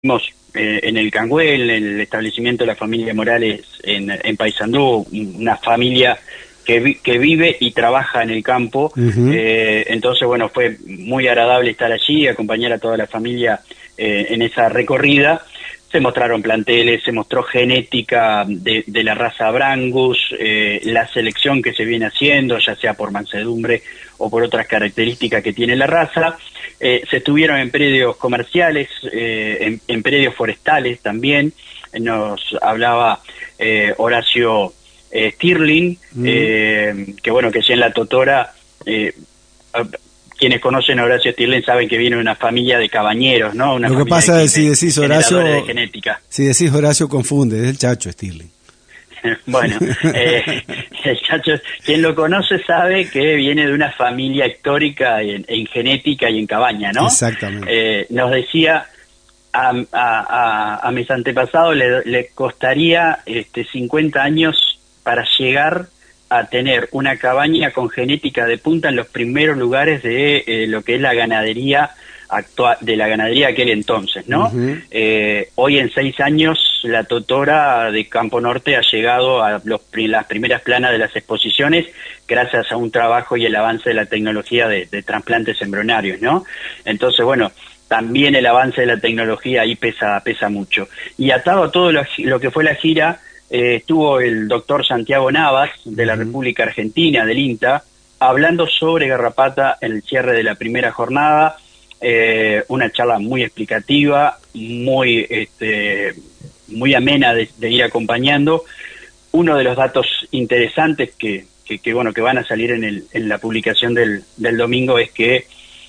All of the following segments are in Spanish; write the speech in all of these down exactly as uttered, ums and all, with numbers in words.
Eh, en el Canguel, en el establecimiento de la familia Morales en, en Paysandú, una familia que, vi, que vive y trabaja en el campo. Uh-huh. eh, entonces, bueno, fue muy agradable estar allí, acompañar a toda la familia eh, en esa recorrida. Se mostraron planteles, se mostró genética de, de la raza Brangus, eh, la selección que se viene haciendo, ya sea por mansedumbre o por otras características que tiene la raza. Eh, se estuvieron en predios comerciales, eh, en, en predios forestales también. Nos hablaba eh, Horacio eh, Stirling, mm. eh, que bueno, que ya en la Totora... Eh, Quienes conocen a Horacio Stirling saben que viene de una familia de cabañeros, ¿no? Una Lo que pasa de, es si decís Horacio, de genética. Si decís Horacio confunde, es el Chacho Stirling. Bueno, eh, el Chacho, quien lo conoce sabe que viene de una familia histórica en, en genética y en cabaña, ¿no? Exactamente. Eh, nos decía, a, a, a, a mis antepasados le, le costaría este, cincuenta años para llegar a tener una cabaña con genética de punta en los primeros lugares de eh, lo que es la ganadería actual, de la ganadería de aquel entonces, ¿no? Uh-huh. Eh, hoy en seis años la Totora de Campo Norte ha llegado a los, las primeras planas de las exposiciones gracias a un trabajo y el avance de la tecnología de, de trasplantes embrionarios, ¿no? Entonces, bueno, también el avance de la tecnología ahí pesa, pesa mucho. Y atado a todo lo, lo que fue la gira, Eh, estuvo el doctor Santiago Navas, de la uh-huh. República Argentina, del INTA, hablando sobre garrapata en el cierre de la primera jornada, eh, una charla muy explicativa, muy este, muy amena de, de ir acompañando. Uno de los datos interesantes que, que, que, bueno, que van a salir en, el, en la publicación del, del domingo es que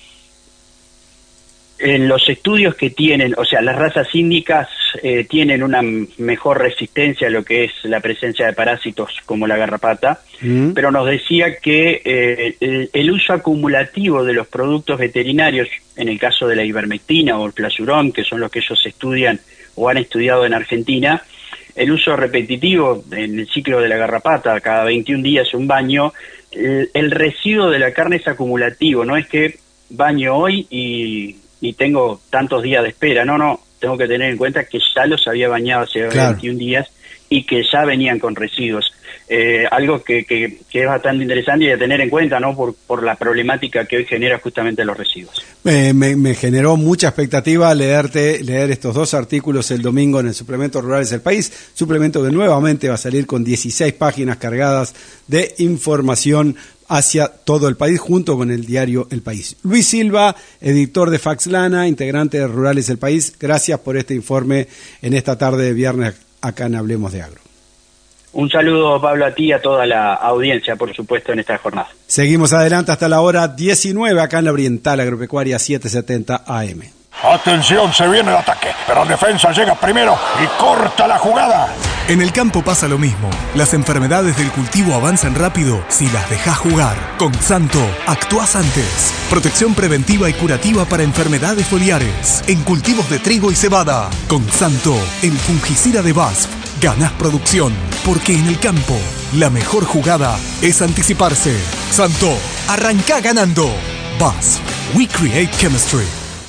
en los estudios que tienen, o sea, las razas índicas eh, tienen una mejor resistencia a lo que es la presencia de parásitos como la garrapata, mm. pero nos decía que eh, el, el uso acumulativo de los productos veterinarios, en el caso de la ivermectina o el flasurón, que son los que ellos estudian o han estudiado en Argentina, el uso repetitivo en el ciclo de la garrapata, cada veintiún días un baño, el, el residuo de la carne es acumulativo, no es que baño hoy y... y tengo tantos días de espera. No, no, tengo que tener en cuenta que ya los había bañado hace claro. veintiún días y que ya venían con residuos. Eh, algo que, que, que es bastante interesante y de tener en cuenta, ¿no? Por, por la problemática que hoy genera justamente los residuos. Eh, me, me generó mucha expectativa leerte, leer estos dos artículos el domingo en el Suplemento Rurales del País, suplemento que nuevamente va a salir con dieciséis páginas cargadas de información hacia todo el país, junto con el diario El País. Luis Silva, editor de Faxlana, integrante de Rurales del País, gracias por este informe en esta tarde de viernes acá en Hablemos de Agro. Un saludo, Pablo, a ti y a toda la audiencia, por supuesto, en esta jornada. Seguimos adelante hasta la hora diecinueve acá en la Oriental Agropecuaria setecientos setenta A M. Atención, se viene el ataque, pero defensa llega primero y corta la jugada. En el campo pasa lo mismo. Las enfermedades del cultivo avanzan rápido si las dejás jugar. Con Santo, actuás antes. Protección preventiva y curativa para enfermedades foliares. En cultivos de trigo y cebada. Con Santo, el fungicida de B A S F. Ganás producción, porque en el campo, la mejor jugada es anticiparse. Santo, arrancá ganando. B A S F. We create chemistry.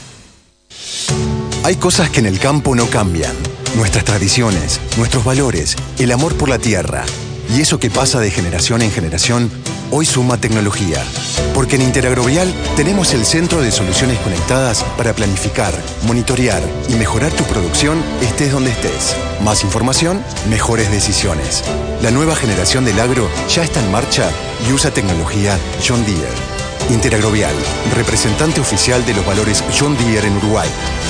Hay cosas que en el campo no cambian. Nuestras tradiciones, nuestros valores, el amor por la tierra. Y eso que pasa de generación en generación, hoy suma tecnología. Porque en Interagrovial tenemos el centro de soluciones conectadas para planificar, monitorear y mejorar tu producción estés donde estés. Más información, mejores decisiones. La nueva generación del agro ya está en marcha y usa tecnología John Deere. Interagrovial, representante oficial de los valores John Deere en Uruguay.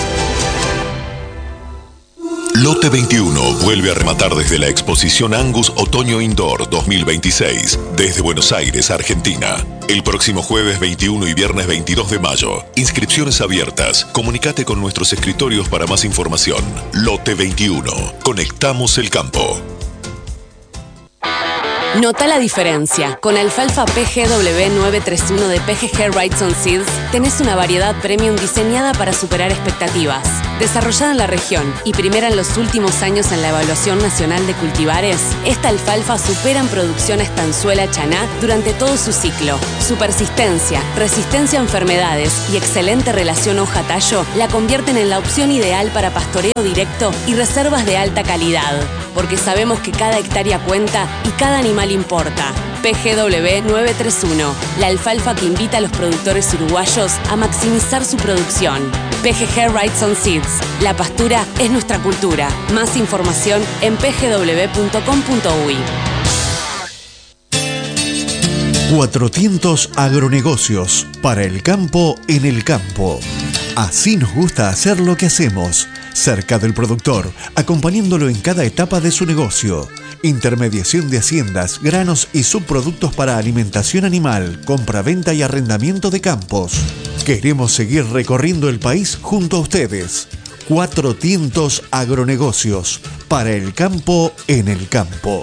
Lote veintiuno vuelve a rematar desde la exposición Angus Otoño Indoor dos mil veintiséis, desde Buenos Aires, Argentina. El próximo jueves veintiuno y viernes veintidós de mayo. Inscripciones abiertas. Comunicate con nuestros escritorios para más información. Lote veintiuno. Conectamos el campo. Nota la diferencia. Con alfalfa P G W novecientos treinta y uno de P G G Wrightson Seeds tenés una variedad premium diseñada para superar expectativas. Desarrollada en la región y primera en los últimos años en la evaluación nacional de cultivares, esta alfalfa supera en producción a Estanzuela Chaná durante todo su ciclo. Su persistencia, resistencia a enfermedades y excelente relación hoja-tallo la convierten en la opción ideal para pastoreo directo y reservas de alta calidad, porque sabemos que cada hectárea cuenta y cada animal importa. P G W nueve tres uno, la alfalfa que invita a los productores uruguayos a maximizar su producción. P G G Rights on Seeds, la pastura es nuestra cultura. Más información en p g w punto com punto u y. Cuatrocientos Agronegocios, para el campo en el campo. Así nos gusta hacer lo que hacemos, cerca del productor, acompañándolo en cada etapa de su negocio. Intermediación de haciendas, granos y subproductos para alimentación animal, compra-venta y arrendamiento de campos. Queremos seguir recorriendo el país junto a ustedes. Cuatrocientos Agronegocios, para el campo en el campo.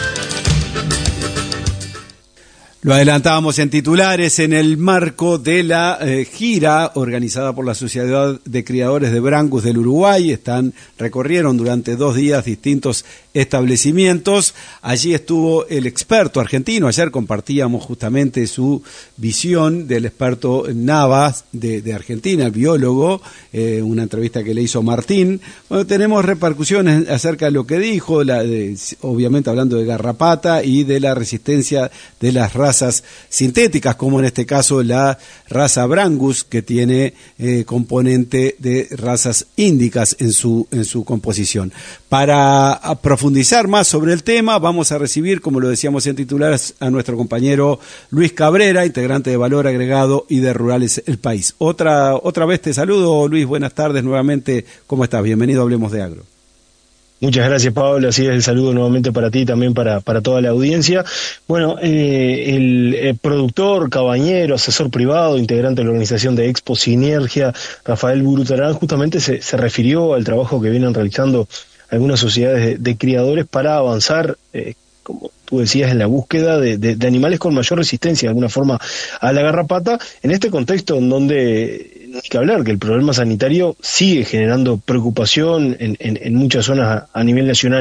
Lo adelantábamos en titulares en el marco de la eh, gira organizada por la Sociedad de Criadores de Brangus del Uruguay. Están, recorrieron durante dos días distintos establecimientos. Allí estuvo el experto argentino. Ayer compartíamos justamente su visión del experto Navas de, de Argentina, el biólogo, eh, una entrevista que le hizo Martín. Bueno, tenemos repercusiones acerca de lo que dijo, la, de, obviamente hablando de garrapata y de la resistencia de las razas sintéticas, como en este caso la raza Brangus, que tiene eh, componente de razas índicas en su en su composición. Para profundizar más sobre el tema, vamos a recibir, como lo decíamos en titulares, a nuestro compañero Luis Cabrera, integrante de Valor Agregado y de Rurales El País. Otra otra vez te saludo, Luis, buenas tardes nuevamente. ¿Cómo estás? Bienvenido a Hablemos de Agro. Muchas gracias, Pablo. Así es, el saludo nuevamente para ti y también para, para toda la audiencia. Bueno, eh, el, el productor, cabañero, asesor privado, integrante de la organización de Expo Sinergia, Rafael Burutarán, justamente se, se refirió al trabajo que vienen realizando algunas sociedades de, de criadores para avanzar, eh, como tú decías, en la búsqueda de, de, de animales con mayor resistencia, de alguna forma, a la garrapata, en este contexto en donde no hay que hablar que el problema sanitario sigue generando preocupación en, en, en muchas zonas a, a nivel nacional.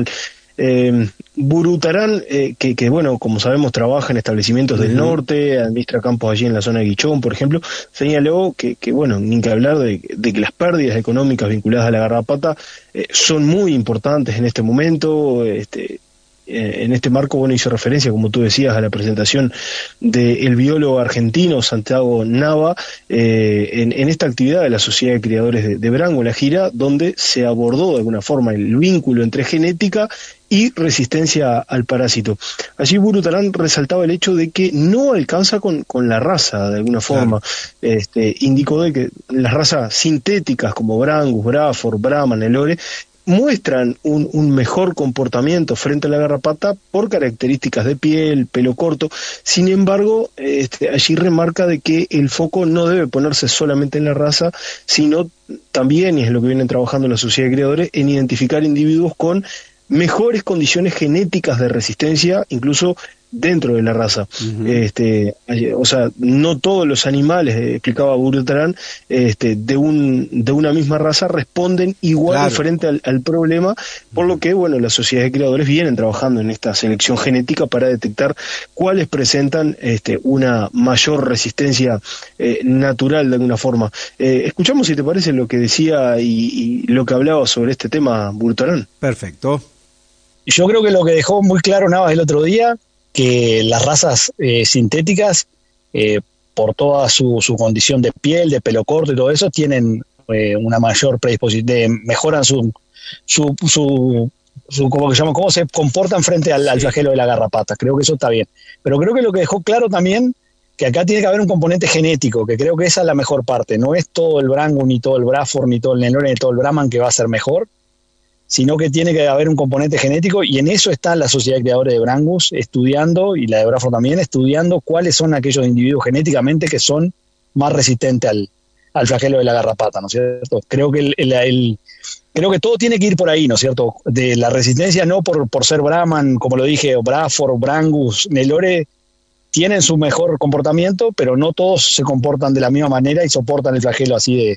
Eh, Burutarán, eh, que, que bueno, como sabemos, trabaja en establecimientos del uh-huh. norte, administra campos allí en la zona de Guichón, por ejemplo, señaló que, que bueno, ni que hablar de, de que las pérdidas económicas vinculadas a la garrapata eh, son muy importantes en este momento. Este, en este marco, bueno, hizo referencia, como tú decías, a la presentación del biólogo argentino Santiago Nava eh, en, en esta actividad de la Sociedad de Criadores de, de Brangus, la gira, donde se abordó de alguna forma el vínculo entre genética y resistencia al parásito. Allí Burutarán resaltaba el hecho de que no alcanza con, con la raza, de alguna forma. Claro. Este, indicó de que las razas sintéticas como Brangus, Braford, Brahman, Nelore, muestran un, un mejor comportamiento frente a la garrapata por características de piel, pelo corto. Sin embargo, este, allí remarca de que el foco no debe ponerse solamente en la raza, sino también, y es lo que vienen trabajando la Sociedad de Criadores, en identificar individuos con mejores condiciones genéticas de resistencia, incluso dentro de la raza. Uh-huh. Este, o sea, no todos los animales, eh, explicaba Burutarán, este, de un de una misma raza responden igual claro. frente al, al problema, por lo que, bueno, las sociedades de criadores vienen trabajando en esta selección genética para detectar cuáles presentan este, una mayor resistencia eh, natural de alguna forma. Eh, escuchamos, si te parece, lo que decía y, y lo que hablaba sobre este tema Burutarán. Perfecto. Yo creo que lo que dejó muy claro Navas el otro día, que las razas eh, sintéticas, eh, por toda su, su condición de piel, de pelo corto y todo eso, tienen eh, una mayor predisposición, mejoran su, su, su, su ¿cómo, que llama? ¿Cómo se comportan frente al, al flagelo de la garrapata. Creo que eso está bien. Pero creo que lo que dejó claro también, que acá tiene que haber un componente genético, que creo que esa es la mejor parte. No es todo el Brangus, ni todo el Braford, ni todo el Nelore, ni todo el Brahman que va a ser mejor, sino que tiene que haber un componente genético, y en eso está la Sociedad de Criadores de Brangus estudiando, y la de Braford también, estudiando cuáles son aquellos individuos genéticamente que son más resistentes al, al flagelo de la garrapata, ¿no es cierto? Creo que el, el, el, creo que todo tiene que ir por ahí, ¿no es cierto? De la resistencia no por, por ser Brahman, como lo dije, o Braford, Brangus, Nelore, tienen su mejor comportamiento, pero no todos se comportan de la misma manera y soportan el flagelo así de,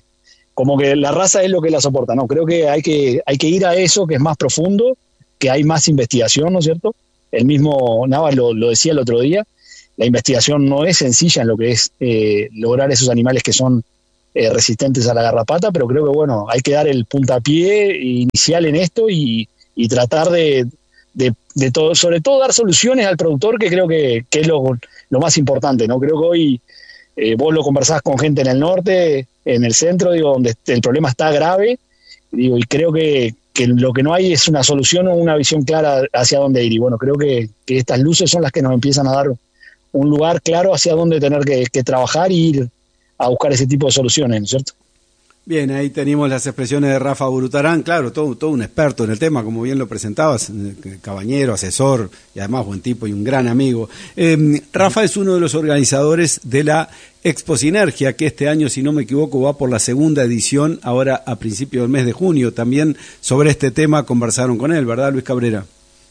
como que la raza es lo que la soporta. No, creo que hay que, hay que ir a eso, que es más profundo, que hay más investigación, ¿no es cierto? El mismo Navas lo, lo decía el otro día, la investigación no es sencilla en lo que es eh, lograr esos animales que son eh, resistentes a la garrapata, pero creo que bueno, hay que dar el puntapié inicial en esto y, y tratar de, de, de todo, sobre todo dar soluciones al productor, que creo que, que es lo, lo más importante, ¿no? Creo que hoy eh, vos lo conversás con gente en el norte, en el centro, digo, donde el problema está grave, digo, y creo que, que lo que no hay es una solución o una visión clara hacia dónde ir. Y bueno, creo que, que estas luces son las que nos empiezan a dar un lugar claro hacia dónde tener que, que trabajar y ir a buscar ese tipo de soluciones, ¿no es cierto? Bien, ahí tenemos las expresiones de Rafa Burutarán, claro, todo, todo un experto en el tema, como bien lo presentabas, cabañero, asesor y además buen tipo y un gran amigo. Eh, Rafa es uno de los organizadores de la Expo Sinergia, que este año, si no me equivoco, va por la segunda edición, ahora a principios del mes de junio. También sobre este tema conversaron con él, ¿verdad, Luis Cabrera?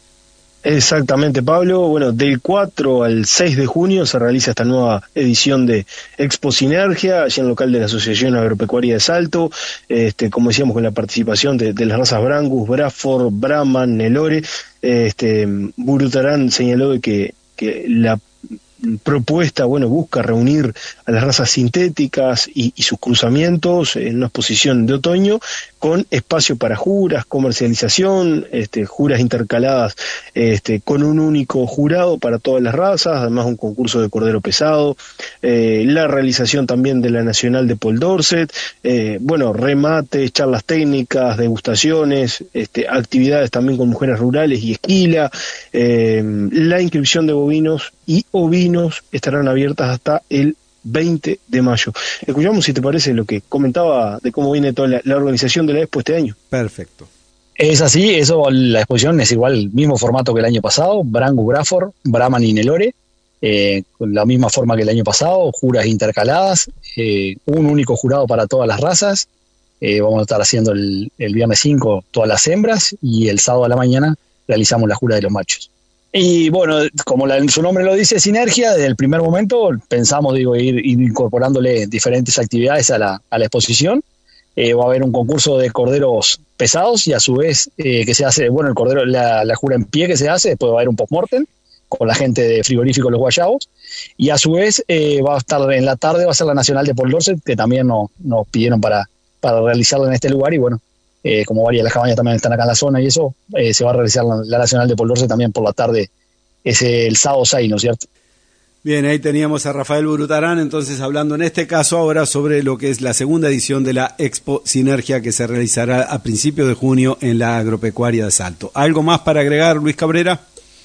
Exactamente, Pablo. Bueno, del cuatro al seis de junio se realiza esta nueva edición de Expo Sinergia, allí en el local de la Asociación Agropecuaria de Salto, este, como decíamos, con la participación de, de las razas Brangus, Braford, Brahman, Nelore. Este, Burutarán señaló de que, que la propuesta, bueno, busca reunir a las razas sintéticas y, y sus cruzamientos en una exposición de otoño con espacio para juras, comercialización, este, juras intercaladas este, con un único jurado para todas las razas, además un concurso de cordero pesado, eh, la realización también de la Nacional de Paul Dorset, eh, bueno, remates, charlas técnicas, degustaciones, este, actividades también con mujeres rurales y esquila, eh, la inscripción de bovinos y ovinos estarán abiertas hasta el veinte de mayo. Escuchamos, si te parece, lo que comentaba de cómo viene toda la, la organización de la Expo este año. Perfecto. Es así, eso, la exposición es igual, el mismo formato que el año pasado, Brangus, Braford, Brahman y Nelore, eh, con la misma forma que el año pasado, juras intercaladas, eh, un único jurado para todas las razas, eh, vamos a estar haciendo el, el viernes cinco todas las hembras y el sábado a la mañana realizamos la jura de los machos. Y bueno, como la, su nombre lo dice, Sinergia, desde el primer momento pensamos, digo, ir, ir incorporándole diferentes actividades a la, a la exposición. Eh, va a haber un concurso de corderos pesados y a su vez eh, que se hace, bueno, el cordero, la, la jura en pie que se hace, después va a haber un post-mortem con la gente de Frigorífico Los Guayabos, y a su vez eh, va a estar en la tarde, va a ser la Nacional de Paul Dorset, que también nos, nos pidieron para, para realizarla en este lugar, y bueno, Eh, como varias de las cabañas también están acá en la zona y eso, eh, se va a realizar la, la Nacional de Paul Dorset también por la tarde, es el sábado seis, ¿no es cierto? Bien, ahí teníamos a Rafael Burutarán, entonces hablando en este caso ahora sobre lo que es la segunda edición de la Expo Sinergia, que se realizará a principios de junio en la Agropecuaria de Salto. ¿Algo más para agregar, Luis Cabrera?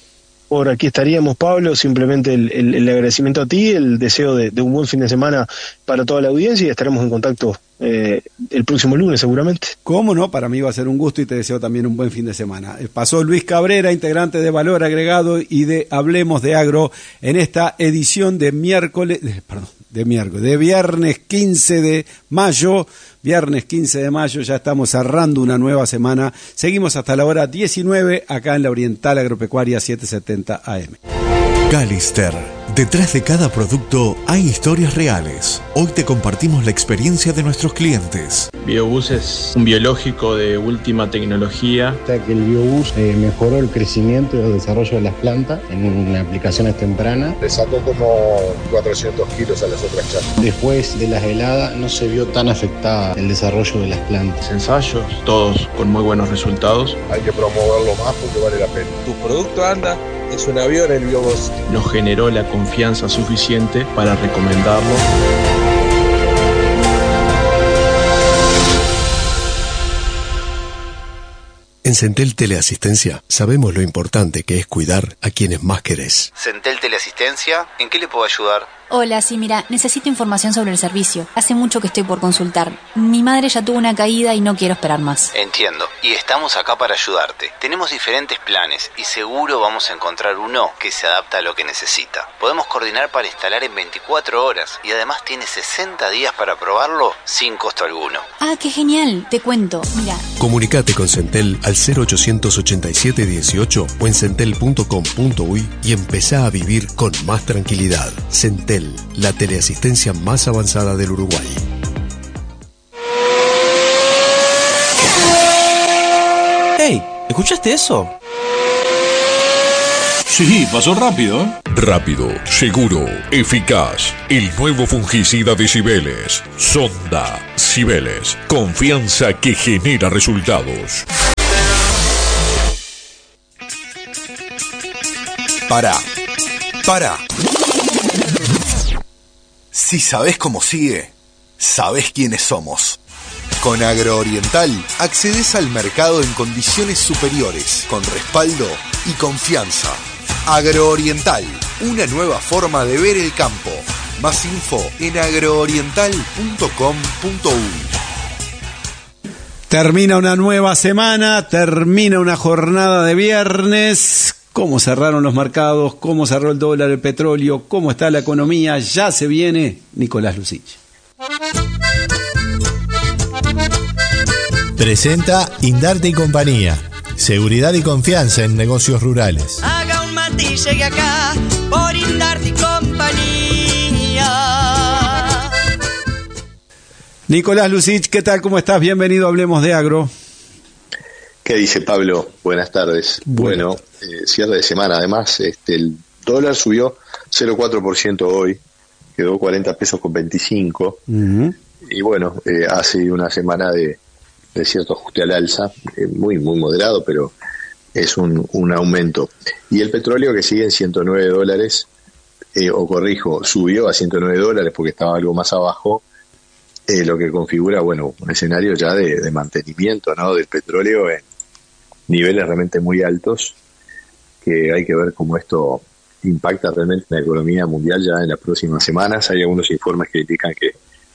Por aquí estaríamos, Pablo, simplemente el, el, el agradecimiento a ti, el deseo de, de un buen fin de semana para toda la audiencia, y estaremos en contacto eh, el próximo lunes seguramente. ¿Cómo no? Para mí va a ser un gusto y te deseo también un buen fin de semana. Pasó Luis Cabrera, integrante de Valor Agregado y de Hablemos de Agro, en esta edición de miércoles, de, perdón, de miércoles, de viernes quince de mayo, viernes quince de mayo, ya estamos cerrando una nueva semana. Seguimos hasta la hora diecinueve acá en la Oriental Agropecuaria setecientos setenta A M. Calister. Detrás de cada producto hay historias reales. Hoy te compartimos la experiencia de nuestros clientes. Biobús es un biológico de última tecnología. O sea que el Biobús eh, mejoró el crecimiento y el desarrollo de las plantas en una aplicaciones tempranas. Le sacó como cuatrocientos kilos a las otras chatas. Después de las heladas no se vio tan afectada el desarrollo de las plantas. Ensayos, todos con muy buenos resultados. Hay que promoverlo más porque vale la pena. Tu producto anda, es un avión el Biobús. Nos generó la confianza suficiente para recomendarlo. En Centel Teleasistencia sabemos lo importante que es cuidar a quienes más querés. Centel Teleasistencia, ¿en qué le puedo ayudar? Hola, sí, mira, necesito información sobre el servicio. Hace mucho que estoy por consultar. Mi madre ya tuvo una caída y no quiero esperar más. Entiendo, y estamos acá para ayudarte. Tenemos diferentes planes y seguro vamos a encontrar uno que se adapta a lo que necesita. Podemos coordinar para instalar en veinticuatro horas y además tiene sesenta días para probarlo sin costo alguno. Ah, qué genial, te cuento, mira. Comunicate con Centel al cero ochocientos ochenta y siete dieciocho o en centel punto com punto uy y empezá a vivir con más tranquilidad. Centel, la teleasistencia más avanzada del Uruguay. ¿Escuchaste eso? Sí, pasó rápido, ¿eh? Rápido, seguro, eficaz. El nuevo fungicida de Cibeles. Sonda Cibeles. Confianza que genera resultados. Pará. Pará. Si sabés cómo sigue, sabés quiénes somos. Con Agrooriental accedes al mercado en condiciones superiores, con respaldo y confianza. Agrooriental, una nueva forma de ver el campo. Más info en agrooriental punto com punto uy. Termina una nueva semana, termina una jornada de viernes. ¿Cómo cerraron los mercados? ¿Cómo cerró el dólar, el petróleo? ¿Cómo está la economía? Ya se viene Nicolás Lucich. Presenta Indarte y Compañía. Seguridad y confianza en negocios rurales. Haga un mate y llegue acá por Indarte y Compañía. Nicolás Lucich, ¿qué tal? ¿Cómo estás? Bienvenido a Hablemos de Agro. ¿Qué dice Pablo? Buenas tardes. Bueno, bueno eh, cierre de semana además. Este, el dólar subió cero coma cuatro por ciento hoy, quedó cuarenta pesos con veinticinco. Uh-huh. Y bueno, eh, hace una semana de... de cierto ajuste al alza, eh, muy muy moderado, pero es un, un aumento. Y el petróleo que sigue en ciento nueve dólares, eh, o corrijo, subió a ciento nueve dólares porque estaba algo más abajo, eh, lo que configura, bueno, un escenario ya de, de mantenimiento, ¿no?, del petróleo en niveles realmente muy altos, que hay que ver cómo esto impacta realmente en la economía mundial ya en las próximas semanas. Hay algunos informes que indican que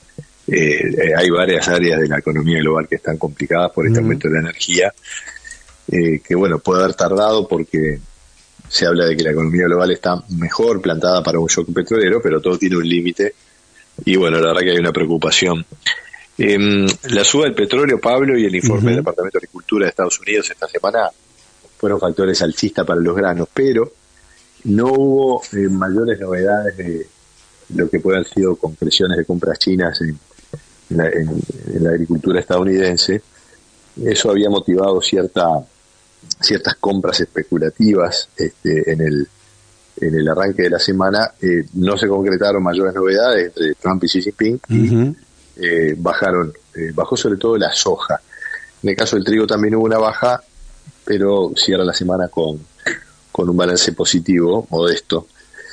Eh, hay varias áreas de la economía global que están complicadas por este uh-huh. aumento de la energía, eh, que bueno, puede haber tardado porque se habla de que la economía global está mejor plantada para un shock petrolero, pero todo tiene un límite y bueno, la verdad que hay una preocupación. Eh, la suba del petróleo, Pablo, y el informe uh-huh. del Departamento de Agricultura de Estados Unidos esta semana fueron factores alcistas para los granos, pero no hubo eh, mayores novedades de lo que puedan haber sido concreciones de compras chinas en En la, en, en la agricultura estadounidense. Eso había motivado cierta ciertas compras especulativas este, en el en el arranque de la semana. Eh, no se concretaron mayores novedades entre Trump y Xi Jinping. Uh-huh. y, eh, bajaron eh, bajó sobre todo la soja. En el caso del trigo también hubo una baja, pero cierra la semana con con un balance positivo modesto.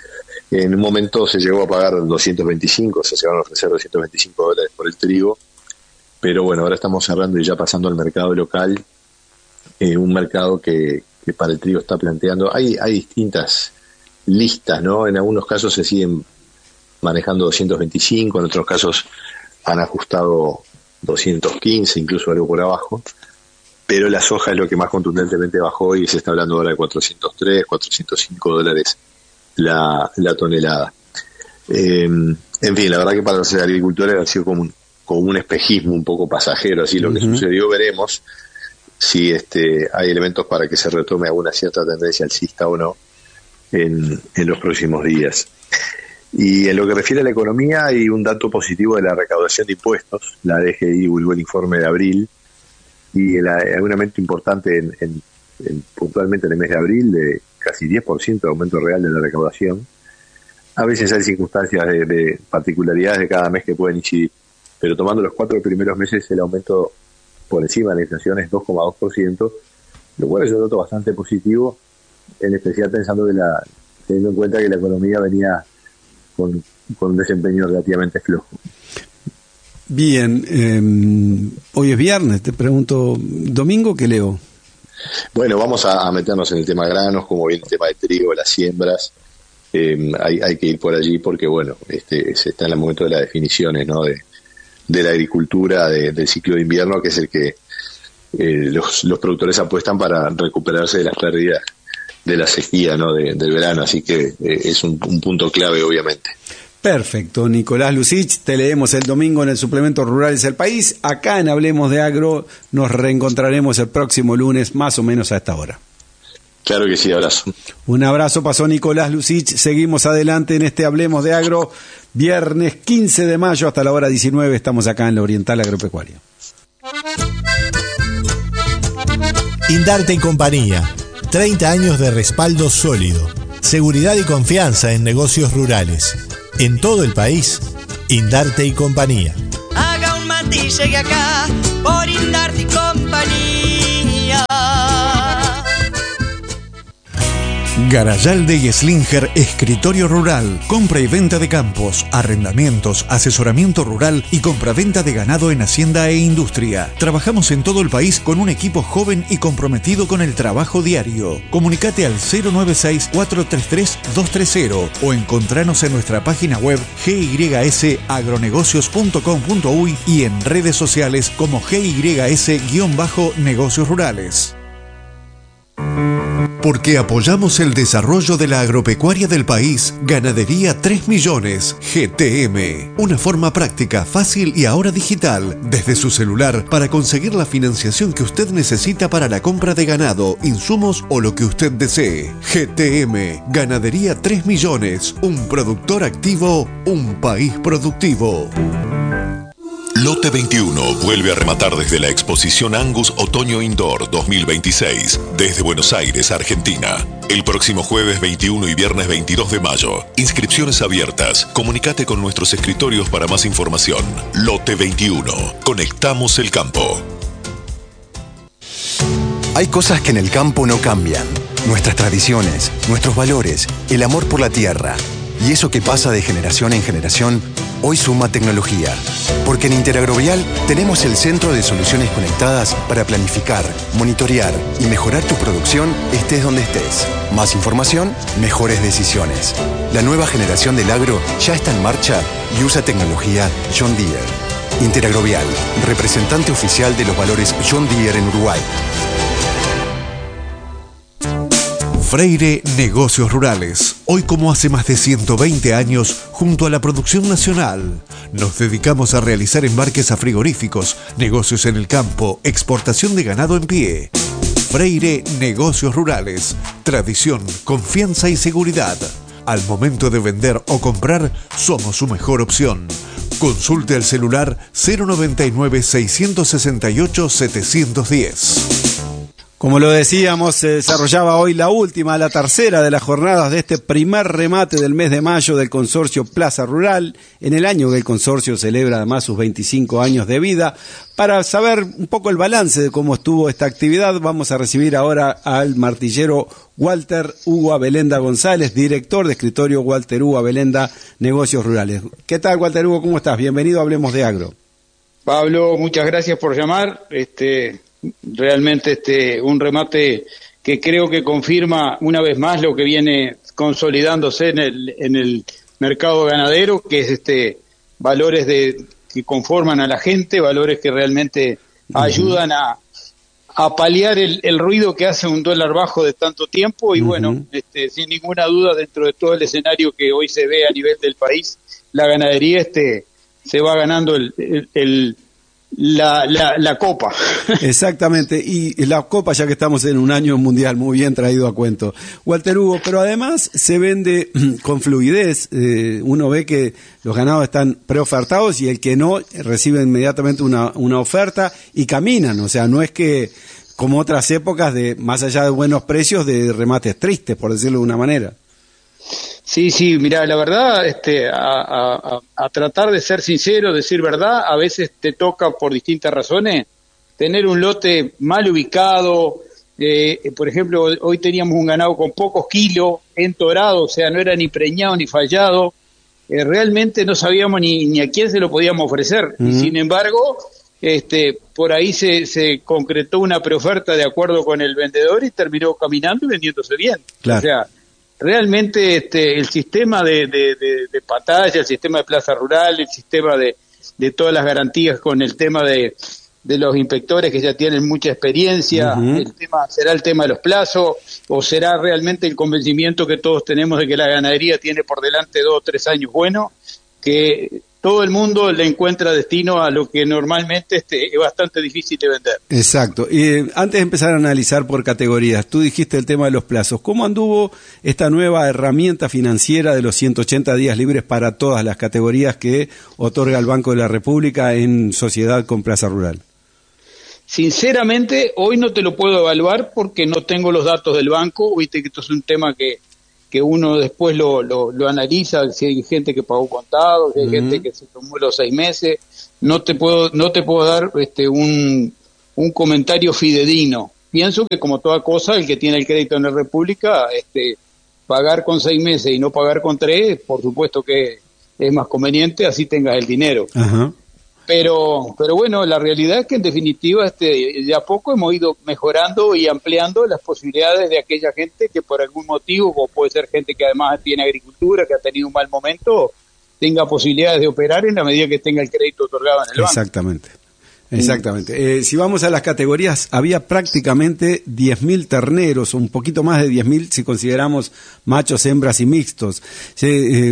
En un momento se llegó a pagar doscientos veinticinco, se llegaron a ofrecer doscientos veinticinco dólares por el trigo, pero bueno, ahora estamos cerrando y ya pasando al mercado local, eh, un mercado que, que para el trigo está planteando, hay, hay distintas listas, ¿no? En algunos casos se siguen manejando doscientos veinticinco, en otros casos han ajustado doscientos quince, incluso algo por abajo, pero la soja es lo que más contundentemente bajó y se está hablando ahora de cuatrocientos tres, cuatrocientos cinco dólares La, la tonelada. Eh, en fin, la verdad que para los agricultores ha sido como un, como un espejismo un poco pasajero, así lo uh-huh. que sucedió. Veremos si este hay elementos para que se retome alguna cierta tendencia alcista o no en, en los próximos días. Y en lo que refiere a la economía, hay un dato positivo de la recaudación de impuestos. La D G I divulgó el informe de abril y el, hay un aumento importante en, en, en, puntualmente en el mes de abril de casi diez por ciento de aumento real de la recaudación. A veces hay circunstancias de, de particularidades de cada mes que pueden incidir, pero tomando los cuatro primeros meses el aumento por encima de la inflación es dos coma dos por ciento, lo cual es un dato bastante positivo, en especial pensando que la, teniendo en cuenta que la economía venía con, con un desempeño relativamente flojo. Bien, eh, hoy es viernes, te pregunto, ¿domingo qué leo? Bueno, vamos a, a meternos en el tema granos, como bien el tema de trigo, las siembras. Eh, hay, hay que ir por allí porque, bueno, este, se está en el momento de las definiciones, ¿no?, de, de la agricultura, de, del ciclo de invierno, que es el que eh, los, los productores apuestan para recuperarse de las pérdidas de la sequía, ¿no?, de, del verano. Así que eh, es un, un punto clave, obviamente. Perfecto, Nicolás Lucich, te leemos el domingo en el suplemento Rurales del País. Acá en Hablemos de Agro nos reencontraremos el próximo lunes, más o menos a esta hora. Claro que sí, abrazo. Un abrazo, pasó Nicolás Lucich. Seguimos adelante en este Hablemos de Agro, viernes quince de mayo hasta la hora diecinueve. Estamos acá en la Oriental Agropecuaria. Indarte y Compañía. treinta años de respaldo sólido. Seguridad y confianza en negocios rurales. En todo el país, Indarte y Compañía. Haga un mate y llegue acá por Indarte y Compañía. Garayalde y Slinger Escritorio Rural. Compra y venta de campos, arrendamientos, asesoramiento rural y compraventa de ganado en hacienda e industria. Trabajamos en todo el país con un equipo joven y comprometido con el trabajo diario. Comunicate al cero nueve seis, cuatro tres tres, dos tres cero o encontranos en nuestra página web g y s agronegocios punto com punto u y y en redes sociales como g y s-negocios rurales. Porque apoyamos el desarrollo de la agropecuaria del país, Ganadería tres millones, G T M. Una forma práctica, fácil y ahora digital, desde su celular, para conseguir la financiación que usted necesita para la compra de ganado, insumos o lo que usted desee. G T M, Ganadería tres millones, un productor activo, un país productivo. Lote veintiuno vuelve a rematar desde la exposición Angus Otoño Indoor dos mil veintiséis, desde Buenos Aires, Argentina. El próximo jueves veintiuno y viernes veintidós de mayo. Inscripciones abiertas. Comunicate con nuestros escritorios para más información. Lote veintiuno. Conectamos el campo. Hay cosas que en el campo no cambian. Nuestras tradiciones, nuestros valores, el amor por la tierra. Y eso que pasa de generación en generación, hoy suma tecnología. Porque en Interagrovial tenemos el centro de soluciones conectadas para planificar, monitorear y mejorar tu producción estés donde estés. Más información, mejores decisiones. La nueva generación del agro ya está en marcha y usa tecnología John Deere. Interagrovial, representante oficial de los valores John Deere en Uruguay. Freire Negocios Rurales. Hoy, como hace más de ciento veinte años, junto a la producción nacional, nos dedicamos a realizar embarques a frigoríficos, negocios en el campo, exportación de ganado en pie. Freire Negocios Rurales. Tradición, confianza y seguridad. Al momento de vender o comprar, somos su mejor opción. Consulte al celular cero noventa y nueve, seiscientos sesenta y ocho, setecientos diez. Como lo decíamos, se desarrollaba hoy la última, la tercera de las jornadas de este primer remate del mes de mayo del consorcio Plaza Rural, en el año que el consorcio celebra además sus veinticinco años de vida. Para saber un poco el balance de cómo estuvo esta actividad, vamos a recibir ahora al martillero Walter Hugo Abelenda González, director de escritorio Walter Hugo Abelenda Negocios Rurales. ¿Qué tal, Walter Hugo? ¿Cómo estás? Bienvenido a Hablemos de Agro. Pablo, muchas gracias por llamar. Este... Realmente este un remate que creo que confirma una vez más lo que viene consolidándose en el en el mercado ganadero, que es este valores de que conforman a la gente, valores que realmente uh-huh. ayudan a, a paliar el, el ruido que hace un dólar bajo de tanto tiempo y uh-huh. bueno, este sin ninguna duda dentro de todo el escenario que hoy se ve a nivel del país, la ganadería este se va ganando el, el, el La, la, la copa. Exactamente, y la copa, ya que estamos en un año mundial, muy bien traído a cuento, Walter Hugo, pero además se vende con fluidez. Eh, uno ve que los ganados están preofertados y el que no recibe inmediatamente una, una oferta y caminan, o sea, no es que como otras épocas de más allá de buenos precios, de remates tristes, por decirlo de una manera. Sí, sí, mira, la verdad, este, a, a, a tratar de ser sincero, decir verdad, a veces te toca por distintas razones tener un lote mal ubicado. Eh, por ejemplo, hoy teníamos un ganado con pocos kilos, entorado, o sea, no era ni preñado ni fallado. Eh, realmente no sabíamos ni, ni a quién se lo podíamos ofrecer. Uh-huh. Y sin embargo, este, por ahí se, se concretó una preoferta de acuerdo con el vendedor y terminó caminando y vendiéndose bien. Claro. O sea, realmente este, el sistema de, de, de, de pantalla, el sistema de Plaza Rural, el sistema de, de todas las garantías con el tema de, de los inspectores que ya tienen mucha experiencia, uh-huh. el tema será el tema de los plazos o será realmente el convencimiento que todos tenemos de que la ganadería tiene por delante dos o tres años buenos, que todo el mundo le encuentra destino a lo que normalmente este, es bastante difícil de vender. Exacto. Y antes de empezar a analizar por categorías, tú dijiste el tema de los plazos. ¿Cómo anduvo esta nueva herramienta financiera de los ciento ochenta días libres para todas las categorías que otorga el Banco de la República en sociedad con Plaza Rural? sinceramente, hoy no te lo puedo evaluar porque no tengo los datos del banco. Viste que esto es un tema que, que uno después lo, lo, lo analiza, si hay gente que pagó contado, si hay uh-huh. gente que se tomó los seis meses. No te puedo, no te puedo dar este, un, un comentario fidedigno. Pienso que, como toda cosa, el que tiene el crédito en la República, este, pagar con seis meses y no pagar con tres, por supuesto que es más conveniente, así tengas el dinero. Uh-huh. Pero, pero bueno, la realidad es que en definitiva este, de a poco hemos ido mejorando y ampliando las posibilidades de aquella gente que por algún motivo, o puede ser gente que además tiene agricultura, que ha tenido un mal momento, tenga posibilidades de operar en la medida que tenga el crédito otorgado en el banco. Exactamente. Exactamente. Eh, si vamos a las categorías, había prácticamente diez mil terneros, un poquito más de diez mil si consideramos machos, hembras y mixtos. Se, eh,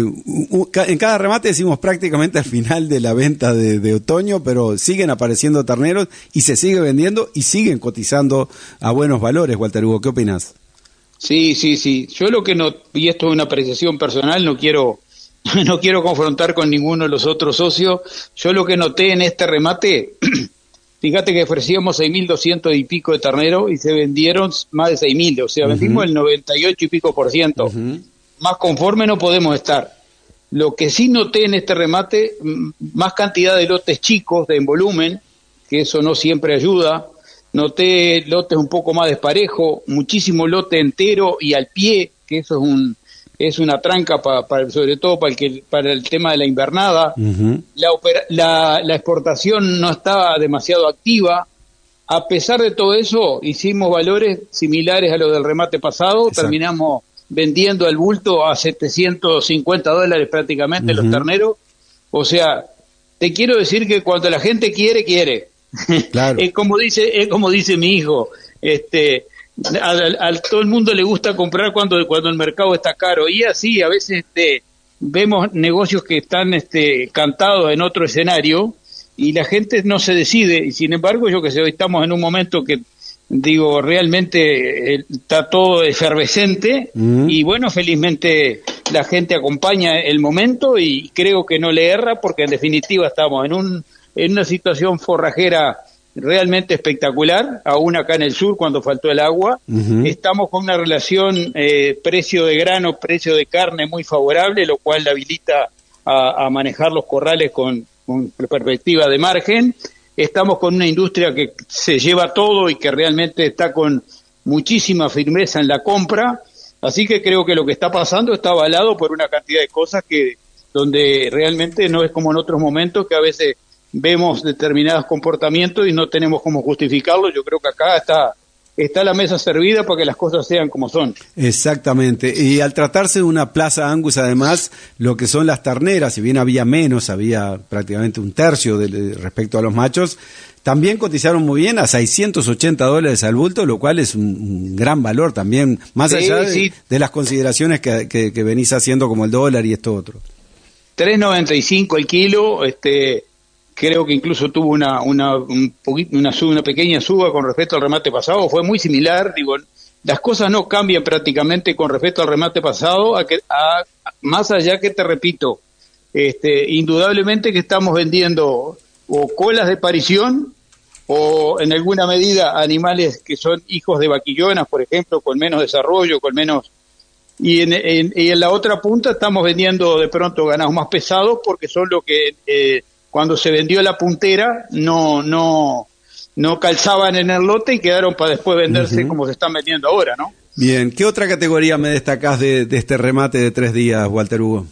en cada remate decimos prácticamente al final de la venta de, de otoño, pero siguen apareciendo terneros y se sigue vendiendo y siguen cotizando a buenos valores. Walter Hugo, ¿qué opinas? Sí, sí, sí. Yo lo que no, y esto es una apreciación personal, no quiero... No quiero confrontar con ninguno de los otros socios. Yo lo que noté en este remate, fíjate que ofrecíamos seis mil doscientos y pico de terneros y se vendieron más de seis mil, o sea, uh-huh. vendimos el noventa y ocho y pico por ciento. Uh-huh. Más conforme no podemos estar. Lo que sí noté en este remate, más cantidad de lotes chicos, de en volumen, que eso no siempre ayuda. Noté lotes un poco más desparejo, muchísimo lote entero y al pie, que eso es un... es una tranca pa, pa, sobre todo para el que para el tema de la invernada. Uh-huh. la, opera, la la exportación no estaba demasiado activa. A pesar de todo eso, hicimos valores similares a los del remate pasado. Exacto. Terminamos vendiendo el bulto a setecientos cincuenta dólares prácticamente. Uh-huh. Los terneros. O sea, te quiero decir que cuando la gente quiere, quiere. Claro. es como dice es como dice mi hijo, este A, a, a todo el mundo le gusta comprar cuando cuando el mercado está caro, y así a veces este, vemos negocios que están este, cantados en otro escenario y la gente no se decide, y sin embargo yo que sé, hoy estamos en un momento que digo realmente eh, está todo efervescente. Mm. Y bueno, felizmente la gente acompaña el momento y creo que no le erra, porque en definitiva estamos en un en una situación forrajera realmente espectacular, aún acá en el sur cuando faltó el agua. Uh-huh. Estamos con una relación eh, precio de grano, precio de carne muy favorable, lo cual le habilita a, a manejar los corrales con, con perspectiva de margen. Estamos con una industria que se lleva todo y que realmente está con muchísima firmeza en la compra, así que creo que lo que está pasando está avalado por una cantidad de cosas que donde realmente no es como en otros momentos que a veces vemos determinados comportamientos y no tenemos cómo justificarlo. Yo creo que acá está está la mesa servida para que las cosas sean como son. Exactamente, y al tratarse de una plaza Angus, además, lo que son las terneras, si bien había menos, había prácticamente un tercio de, de, respecto a los machos, también cotizaron muy bien a seiscientos ochenta dólares al bulto, lo cual es un, un gran valor también, más sí, allá de, sí. de las consideraciones que, que, que venís haciendo como el dólar y esto otro. tres noventa y cinco el kilo, este... creo que incluso tuvo una una un poquito, una, una pequeña suba con respecto al remate pasado, fue muy similar. Digo, las cosas no cambian prácticamente con respecto al remate pasado, a que, a, más allá que te repito, este, indudablemente que estamos vendiendo o colas de parición o en alguna medida animales que son hijos de vaquillonas, por ejemplo, con menos desarrollo, con menos... Y en, en, y en la otra punta estamos vendiendo de pronto ganados más pesados porque son lo que... Eh, cuando se vendió la puntera no no no calzaban en el lote y quedaron para después venderse uh-huh. como se están vendiendo ahora, ¿no? Bien, ¿qué otra categoría me destacás de, de este remate de tres días, Walter Hugo?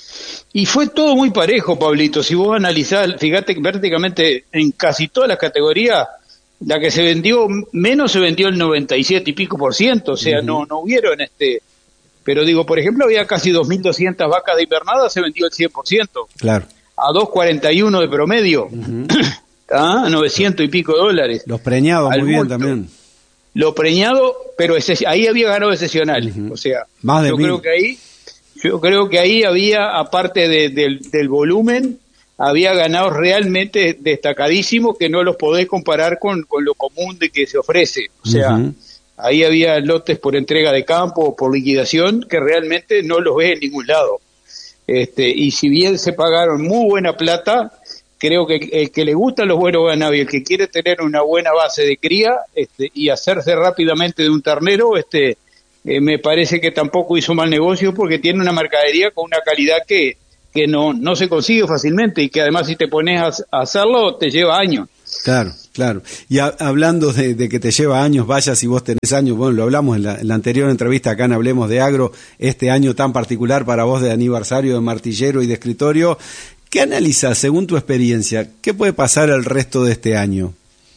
Y fue todo muy parejo, Pablito. Si vos analizás, fíjate que prácticamente en casi todas las categorías, la que se vendió menos se vendió el noventa y siete y pico por ciento, o sea, uh-huh. no no hubieron este... Pero digo, por ejemplo, había casi dos mil doscientas vacas de invernada, se vendió el cien por ciento. Claro. A dos cuarenta y uno de promedio, uh-huh. ¿Ah? novecientos y pico dólares. Los preñados, muy bien también. Lo preñado, pero ese, ahí había ganado excepcional, uh-huh. o sea, más de yo mil. creo que ahí, yo creo que ahí había, aparte de, de, del volumen, había ganados realmente destacadísimos que no los podés comparar con, con lo común de que se ofrece, o sea, uh-huh. ahí había lotes por entrega de campo o por liquidación que realmente no los ves en ningún lado. Este, y si bien se pagaron muy buena plata, creo que el que le gustan los buenos ganados y el que quiere tener una buena base de cría este, y hacerse rápidamente de un ternero, este, eh, me parece que tampoco hizo mal negocio porque tiene una mercadería con una calidad que, que no, no se consigue fácilmente y que además si te pones a, a hacerlo te lleva años. Claro, claro. Y a, hablando de, de que te lleva años, vaya si vos tenés años, bueno, lo hablamos en la, en la anterior entrevista acá en Hablemos de Agro, este año tan particular para vos de aniversario de martillero y de escritorio. ¿Qué analizás, según tu experiencia, qué puede pasar el resto de este año?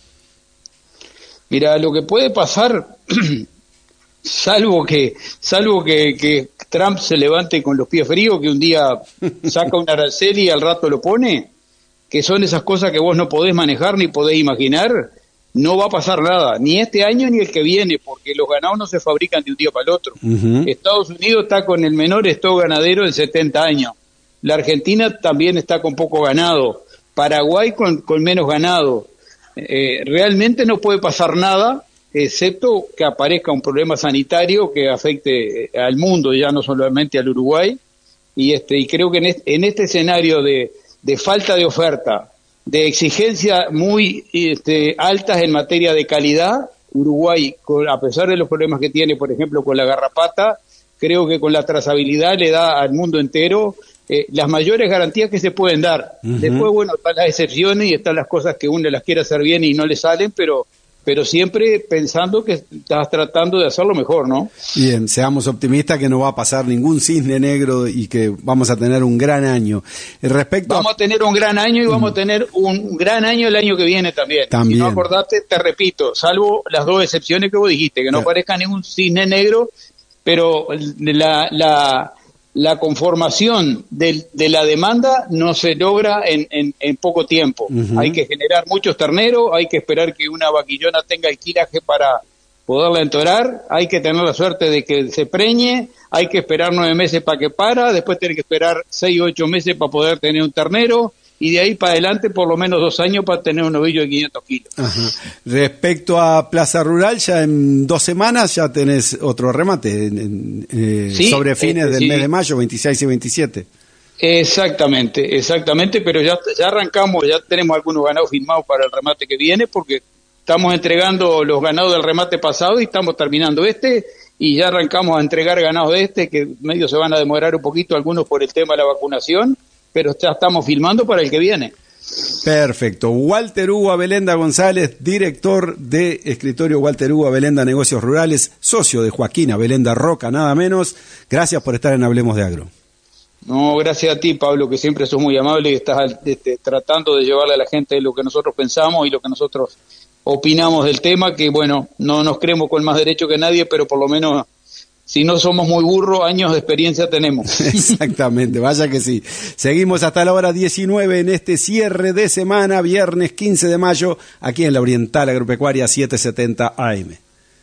Mira, lo que puede pasar, salvo que salvo que, que Trump se levante con los pies fríos, que un día saca un arancel y al rato lo pone, que son esas cosas que vos no podés manejar ni podés imaginar, no va a pasar nada, ni este año ni el que viene, porque los ganados no se fabrican de un día para el otro. Uh-huh. Estados Unidos está con el menor stock ganadero en setenta años. La Argentina también está con poco ganado, Paraguay con, con menos ganado. Eh, realmente no puede pasar nada, excepto que aparezca un problema sanitario que afecte al mundo, ya no solamente al Uruguay, y este y creo que en este, en este escenario de, de falta de oferta, de exigencias muy este, altas en materia de calidad, Uruguay, con, a pesar de los problemas que tiene, por ejemplo, con la garrapata, creo que con la trazabilidad le da al mundo entero Eh, las mayores garantías que se pueden dar. Uh-huh. Después, bueno, están las excepciones y están las cosas que uno las quiere hacer bien y no le salen, pero pero siempre pensando que estás tratando de hacerlo mejor, ¿no? Bien, seamos optimistas que no va a pasar ningún cisne negro y que vamos a tener un gran año. Respecto vamos a... a tener un gran año y vamos uh-huh. a tener un gran año el año que viene también. También. Si no acordate, te repito, salvo las dos excepciones que vos dijiste, que no claro. aparezca ningún cisne negro, pero la... la la conformación de, de la demanda no se logra en, en, en poco tiempo. Uh-huh. Hay que generar muchos terneros, hay que esperar que una vaquillona tenga el quilaje para poderla entorar, hay que tener la suerte de que se preñe, hay que esperar nueve meses para que para, después tener que esperar seis o ocho meses para poder tener un ternero, y de ahí para adelante por lo menos dos años para tener un novillo de quinientos kilos. Ajá. Respecto a Plaza Rural, ya en dos semanas ya tenés otro remate, en, en, eh, sí, sobre fines eh, del sí. mes de mayo, veintiséis y veintisiete. Exactamente, exactamente, pero ya, ya arrancamos, ya tenemos algunos ganados firmados para el remate que viene, porque estamos entregando los ganados del remate pasado y estamos terminando este, y ya arrancamos a entregar ganados de este, que medio se van a demorar un poquito algunos por el tema de la vacunación, pero ya estamos filmando para el que viene. Perfecto. Walter Hugo Abelenda González, director de Escritorio Walter Hugo Abelenda Negocios Rurales, socio de Joaquín Abelenda Roca, nada menos. Gracias por estar en Hablemos de Agro. No, gracias a ti, Pablo, que siempre sos muy amable y estás este, tratando de llevarle a la gente lo que nosotros pensamos y lo que nosotros opinamos del tema, que bueno, no nos creemos con más derecho que nadie, pero por lo menos... Si no somos muy burros, años de experiencia tenemos. Exactamente, vaya que sí. Seguimos hasta la hora diecinueve en este cierre de semana, viernes quince de mayo, aquí en la Oriental Agropecuaria setecientos setenta A M.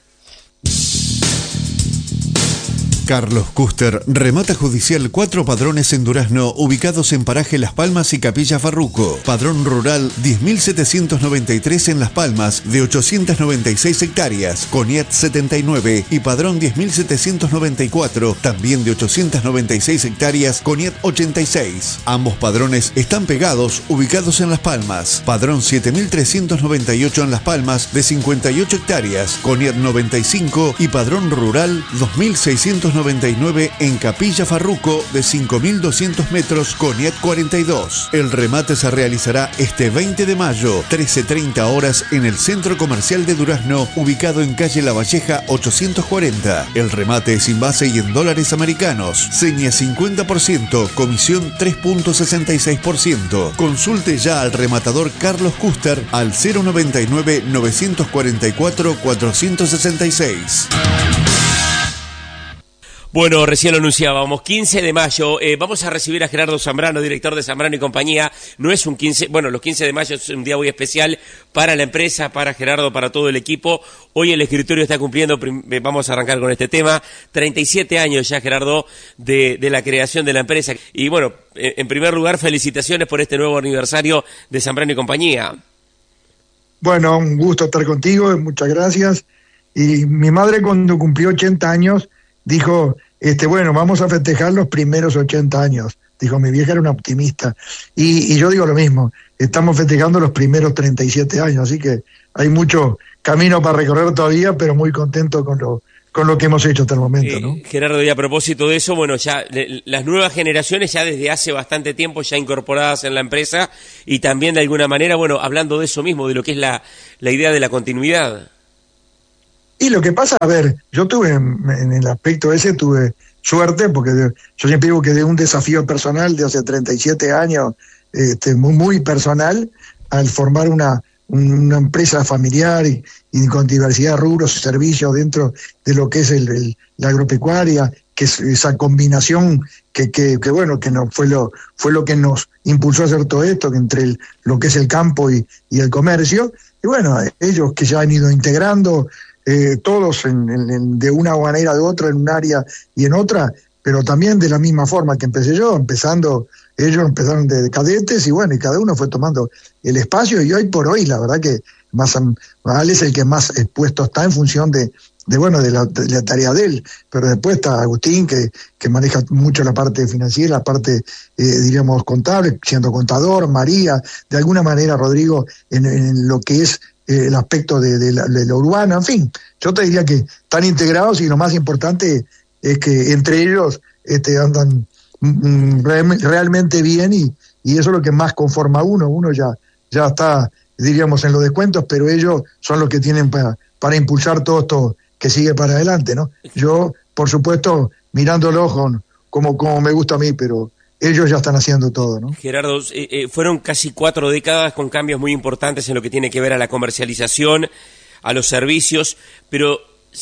Carlos Custer, remata judicial cuatro padrones en Durazno, ubicados en paraje Las Palmas y Capilla Farruco. Padrón rural diez mil setecientos noventa y tres en Las Palmas, de ochocientas noventa y seis hectáreas, con I A T setenta y nueve, y padrón diez mil setecientos noventa y cuatro, también de ochocientas noventa y seis hectáreas, con I A T ochenta y seis. Ambos padrones están pegados, ubicados en Las Palmas. Padrón siete mil trescientos noventa y ocho en Las Palmas, de cincuenta y ocho hectáreas, con I A T noventa y cinco, y padrón rural dos mil seiscientos noventa y nueve en Capilla Farruco, de cinco mil doscientos metros, con I A T cuarenta y dos. El remate se realizará este veinte de mayo, trece treinta horas, en el Centro Comercial de Durazno, ubicado en calle La Valleja ochocientos cuarenta. El remate es sin base y en dólares americanos. Seña cincuenta por ciento, comisión tres punto sesenta y seis por ciento. Consulte ya al rematador Carlos Custer al cero noventa y nueve, novecientos cuarenta y cuatro, cuatrocientos sesenta y seis. Bueno, recién lo anunciábamos, quince de mayo, eh, vamos a recibir a Gerardo Zambrano, director de Zambrano y compañía. No es un quince, bueno, los quince de mayo es un día muy especial para la empresa, para Gerardo, para todo el equipo. Hoy el escritorio está cumpliendo, vamos a arrancar con este tema, treinta y siete años ya, Gerardo, de, de la creación de la empresa. Y bueno, en primer lugar, felicitaciones por este nuevo aniversario de Zambrano y compañía. Bueno, un gusto estar contigo, muchas gracias. Y mi madre, cuando cumplió ochenta años, dijo, este, bueno, vamos a festejar los primeros ochenta años dijo, mi vieja era una optimista. Y, y yo digo lo mismo, estamos festejando los primeros treinta y siete años, así que hay mucho camino para recorrer todavía, pero muy contento con lo con lo que hemos hecho hasta el momento, ¿no? Eh, Gerardo, y a propósito de eso, bueno, ya le, las nuevas generaciones ya desde hace bastante tiempo ya incorporadas en la empresa y también de alguna manera, bueno, hablando de eso mismo, de lo que es la, la idea de la continuidad. Y lo que pasa, a ver, yo tuve, en el aspecto ese, tuve suerte, porque de, yo siempre digo que de un desafío personal de hace treinta y siete años, este, muy, muy personal, al formar una una empresa familiar y, y con diversidad de rubros y servicios dentro de lo que es el, el, la agropecuaria, que es esa combinación que, que, que bueno, que no, fue lo fue lo que nos impulsó a hacer todo esto, que entre el, lo que es el campo y, y el comercio, y bueno, ellos que ya han ido integrando, eh, todos en, en, en, de una manera u otra, en un área y en otra, pero también de la misma forma que empecé yo, empezando, ellos empezaron de cadetes y bueno, y cada uno fue tomando el espacio, y hoy por hoy la verdad que más Ale es el que más expuesto está en función de, de bueno, de la, de la tarea de él, pero después está Agustín que, que maneja mucho la parte financiera, la parte, eh, diríamos, contable, siendo contador, María, de alguna manera Rodrigo en, en lo que es eh, el aspecto de, de, la, de lo urbano, en fin, yo te diría que están integrados y lo más importante es que entre ellos este, andan mm, real, realmente bien y, y eso es lo que más conforma a uno. Uno ya, ya está, diríamos, en los descuentos, pero ellos son los que tienen para, para impulsar todo esto que sigue para adelante, ¿no? Yo, por supuesto, mirándolo con, como, como me gusta a mí, pero ellos ya están haciendo todo, ¿no? Gerardo, eh, eh, fueron casi cuatro décadas con cambios muy importantes en lo que tiene que ver a la comercialización, a los servicios, pero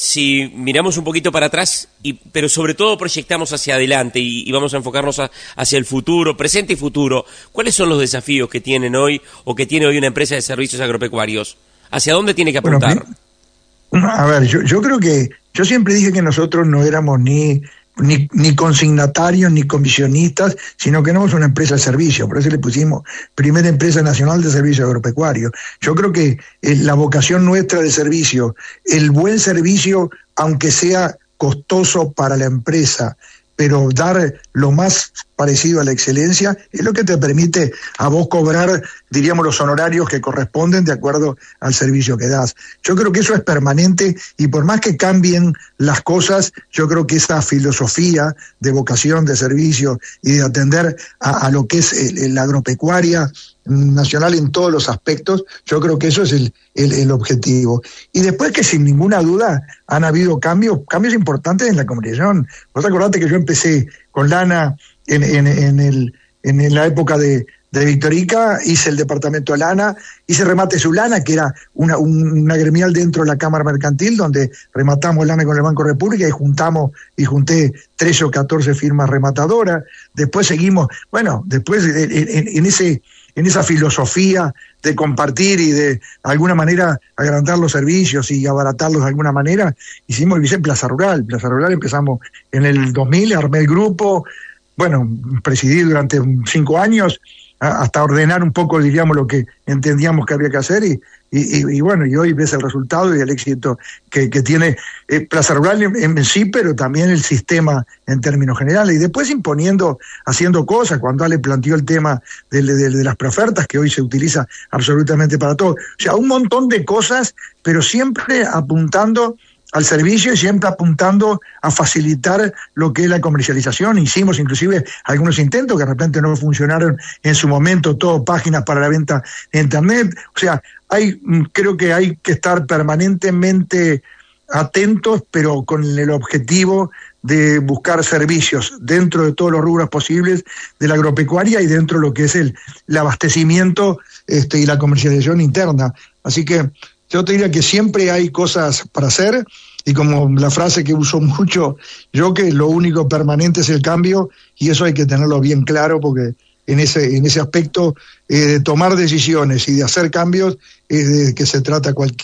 si miramos un poquito para atrás, y, pero sobre todo proyectamos hacia adelante y, y vamos a enfocarnos a, hacia el futuro, presente y futuro, ¿cuáles son los desafíos que tienen hoy o que tiene hoy una empresa de servicios agropecuarios? ¿Hacia dónde tiene que apuntar? Bueno, a ver, yo, yo creo que, yo siempre dije que nosotros no éramos ni, ni, ni consignatarios ni comisionistas, sino que éramos una empresa de servicio, por eso le pusimos Primera Empresa Nacional de Servicios Agropecuarios. Yo creo que eh, la vocación nuestra de servicio, el buen servicio, aunque sea costoso para la empresa, pero dar lo más parecido a la excelencia, es lo que te permite a vos cobrar, diríamos, los honorarios que corresponden de acuerdo al servicio que das. Yo creo que eso es permanente y por más que cambien las cosas, yo creo que esa filosofía de vocación de servicio y de atender a, a lo que es el, el, la agropecuaria nacional en todos los aspectos, yo creo que eso es el, el, el objetivo. Y después que sin ninguna duda han habido cambios, cambios importantes en la comunicación. Vos acordate que yo empecé con lana en, en, en, el, en la época de, de Victorica, hice el departamento de lana, hice Remate Su Lana, que era una, una gremial dentro de la Cámara Mercantil, donde rematamos lana con el Banco República y juntamos, y junté trece o catorce firmas rematadoras. Después seguimos, bueno, después en, en, en ese... en esa filosofía de compartir y de, de alguna manera agrandar los servicios y abaratarlos de alguna manera, hicimos hice Plaza Rural. Plaza Rural empezamos en el dos mil, armé el grupo, bueno, presidí durante cinco años, hasta ordenar un poco, diríamos, lo que entendíamos que había que hacer y, y, y, y bueno, y hoy ves el resultado y el éxito que, que tiene eh, Plaza Rural en, en sí, pero también el sistema en términos generales. Y después imponiendo, haciendo cosas, cuando Ale planteó el tema de, de, de las preofertas, que hoy se utiliza absolutamente para todo. O sea, un montón de cosas, pero siempre apuntando al servicio y siempre apuntando a facilitar lo que es la comercialización. Hicimos inclusive algunos intentos que de repente no funcionaron en su momento, todo páginas para la venta en internet. O sea, hay, creo que hay que estar permanentemente atentos, pero con el objetivo de buscar servicios dentro de todos los rubros posibles de la agropecuaria y dentro de lo que es el, el abastecimiento este, y la comercialización interna. Así que yo te diría que siempre hay cosas para hacer y como la frase que uso mucho yo, que lo único permanente es el cambio y eso hay que tenerlo bien claro porque en ese en ese aspecto eh, de tomar decisiones y de hacer cambios es de que se trata cual,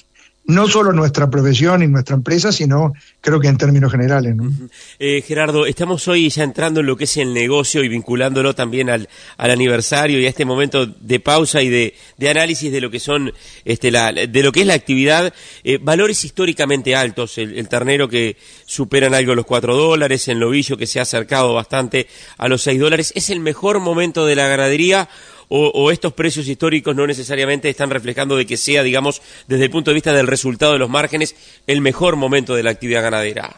no solo nuestra profesión y nuestra empresa, sino creo que en términos generales, ¿no? Uh-huh. eh, Gerardo, estamos hoy ya entrando en lo que es el negocio y vinculándolo también al, al aniversario y a este momento de pausa y de, de análisis de lo que son este, la, de lo que es la actividad. Eh, valores históricamente altos, el, el ternero que superan algo los cuatro dólares, el novillo que se ha acercado bastante a los seis dólares. ¿Es el mejor momento de la ganadería? O, o estos precios históricos no necesariamente están reflejando de que sea, digamos, desde el punto de vista del resultado de los márgenes, el mejor momento de la actividad ganadera?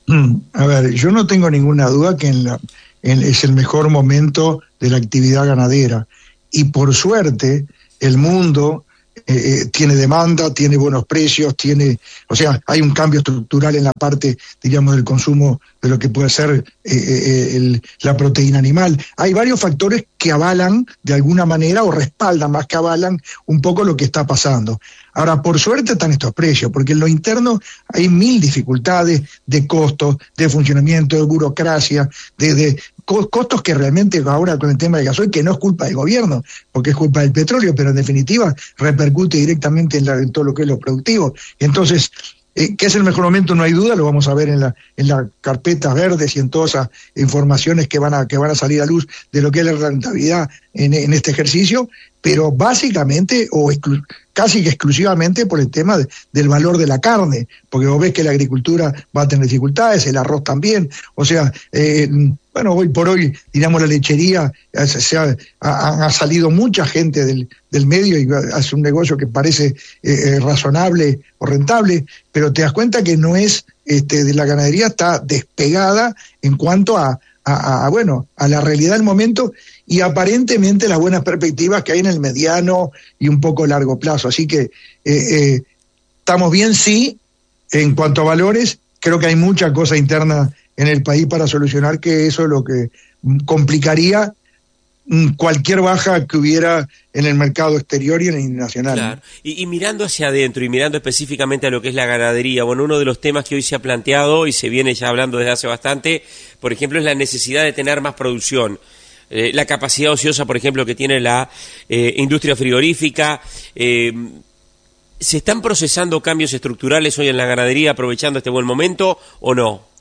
A ver, yo no tengo ninguna duda que en la, en, es el mejor momento de la actividad ganadera. Y por suerte, el mundo eh, tiene demanda, tiene buenos precios, tiene, o sea, hay un cambio estructural en la parte, diríamos, del consumo de lo que puede ser eh, eh, el, la proteína animal. Hay varios factores que avalan de alguna manera o respaldan más que avalan un poco lo que está pasando. Ahora, por suerte están estos precios, porque en lo interno hay mil dificultades de costos, de funcionamiento, de burocracia, de, de costos que realmente ahora con el tema del gasoil, que no es culpa del gobierno, porque es culpa del petróleo, pero en definitiva repercute directamente en, la, en todo lo que es lo productivo. Entonces, Eh, que es el mejor momento, no hay duda, lo vamos a ver en la en las carpetas verdes y en todas esas informaciones que van a que van a salir a luz de lo que es la rentabilidad en, en este ejercicio, pero básicamente o exclu- casi que exclusivamente por el tema de, del valor de la carne, porque vos ves que la agricultura va a tener dificultades, el arroz también, o sea, eh, bueno, hoy por hoy, digamos, la lechería, se, se ha, ha, ha salido mucha gente del, del medio y hace un negocio que parece eh, razonable o rentable, pero te das cuenta que no es, este, de la ganadería está despegada en cuanto a, a, a, bueno, a la realidad del momento y aparentemente las buenas perspectivas que hay en el mediano y un poco largo plazo. Así que eh, eh, estamos bien, sí, en cuanto a valores, creo que hay mucha cosa interna en el país para solucionar, que eso es lo que complicaría cualquier baja que hubiera en el mercado exterior y en el nacional. Claro. Y, y mirando hacia adentro y mirando específicamente a lo que es la ganadería, bueno, uno de los temas que hoy se ha planteado y se viene ya hablando desde hace bastante, por ejemplo, es la necesidad de tener más producción. Eh, la capacidad ociosa, por ejemplo, que tiene la eh, industria frigorífica. Eh, ¿Se están procesando cambios estructurales hoy en la ganadería aprovechando este buen momento o no?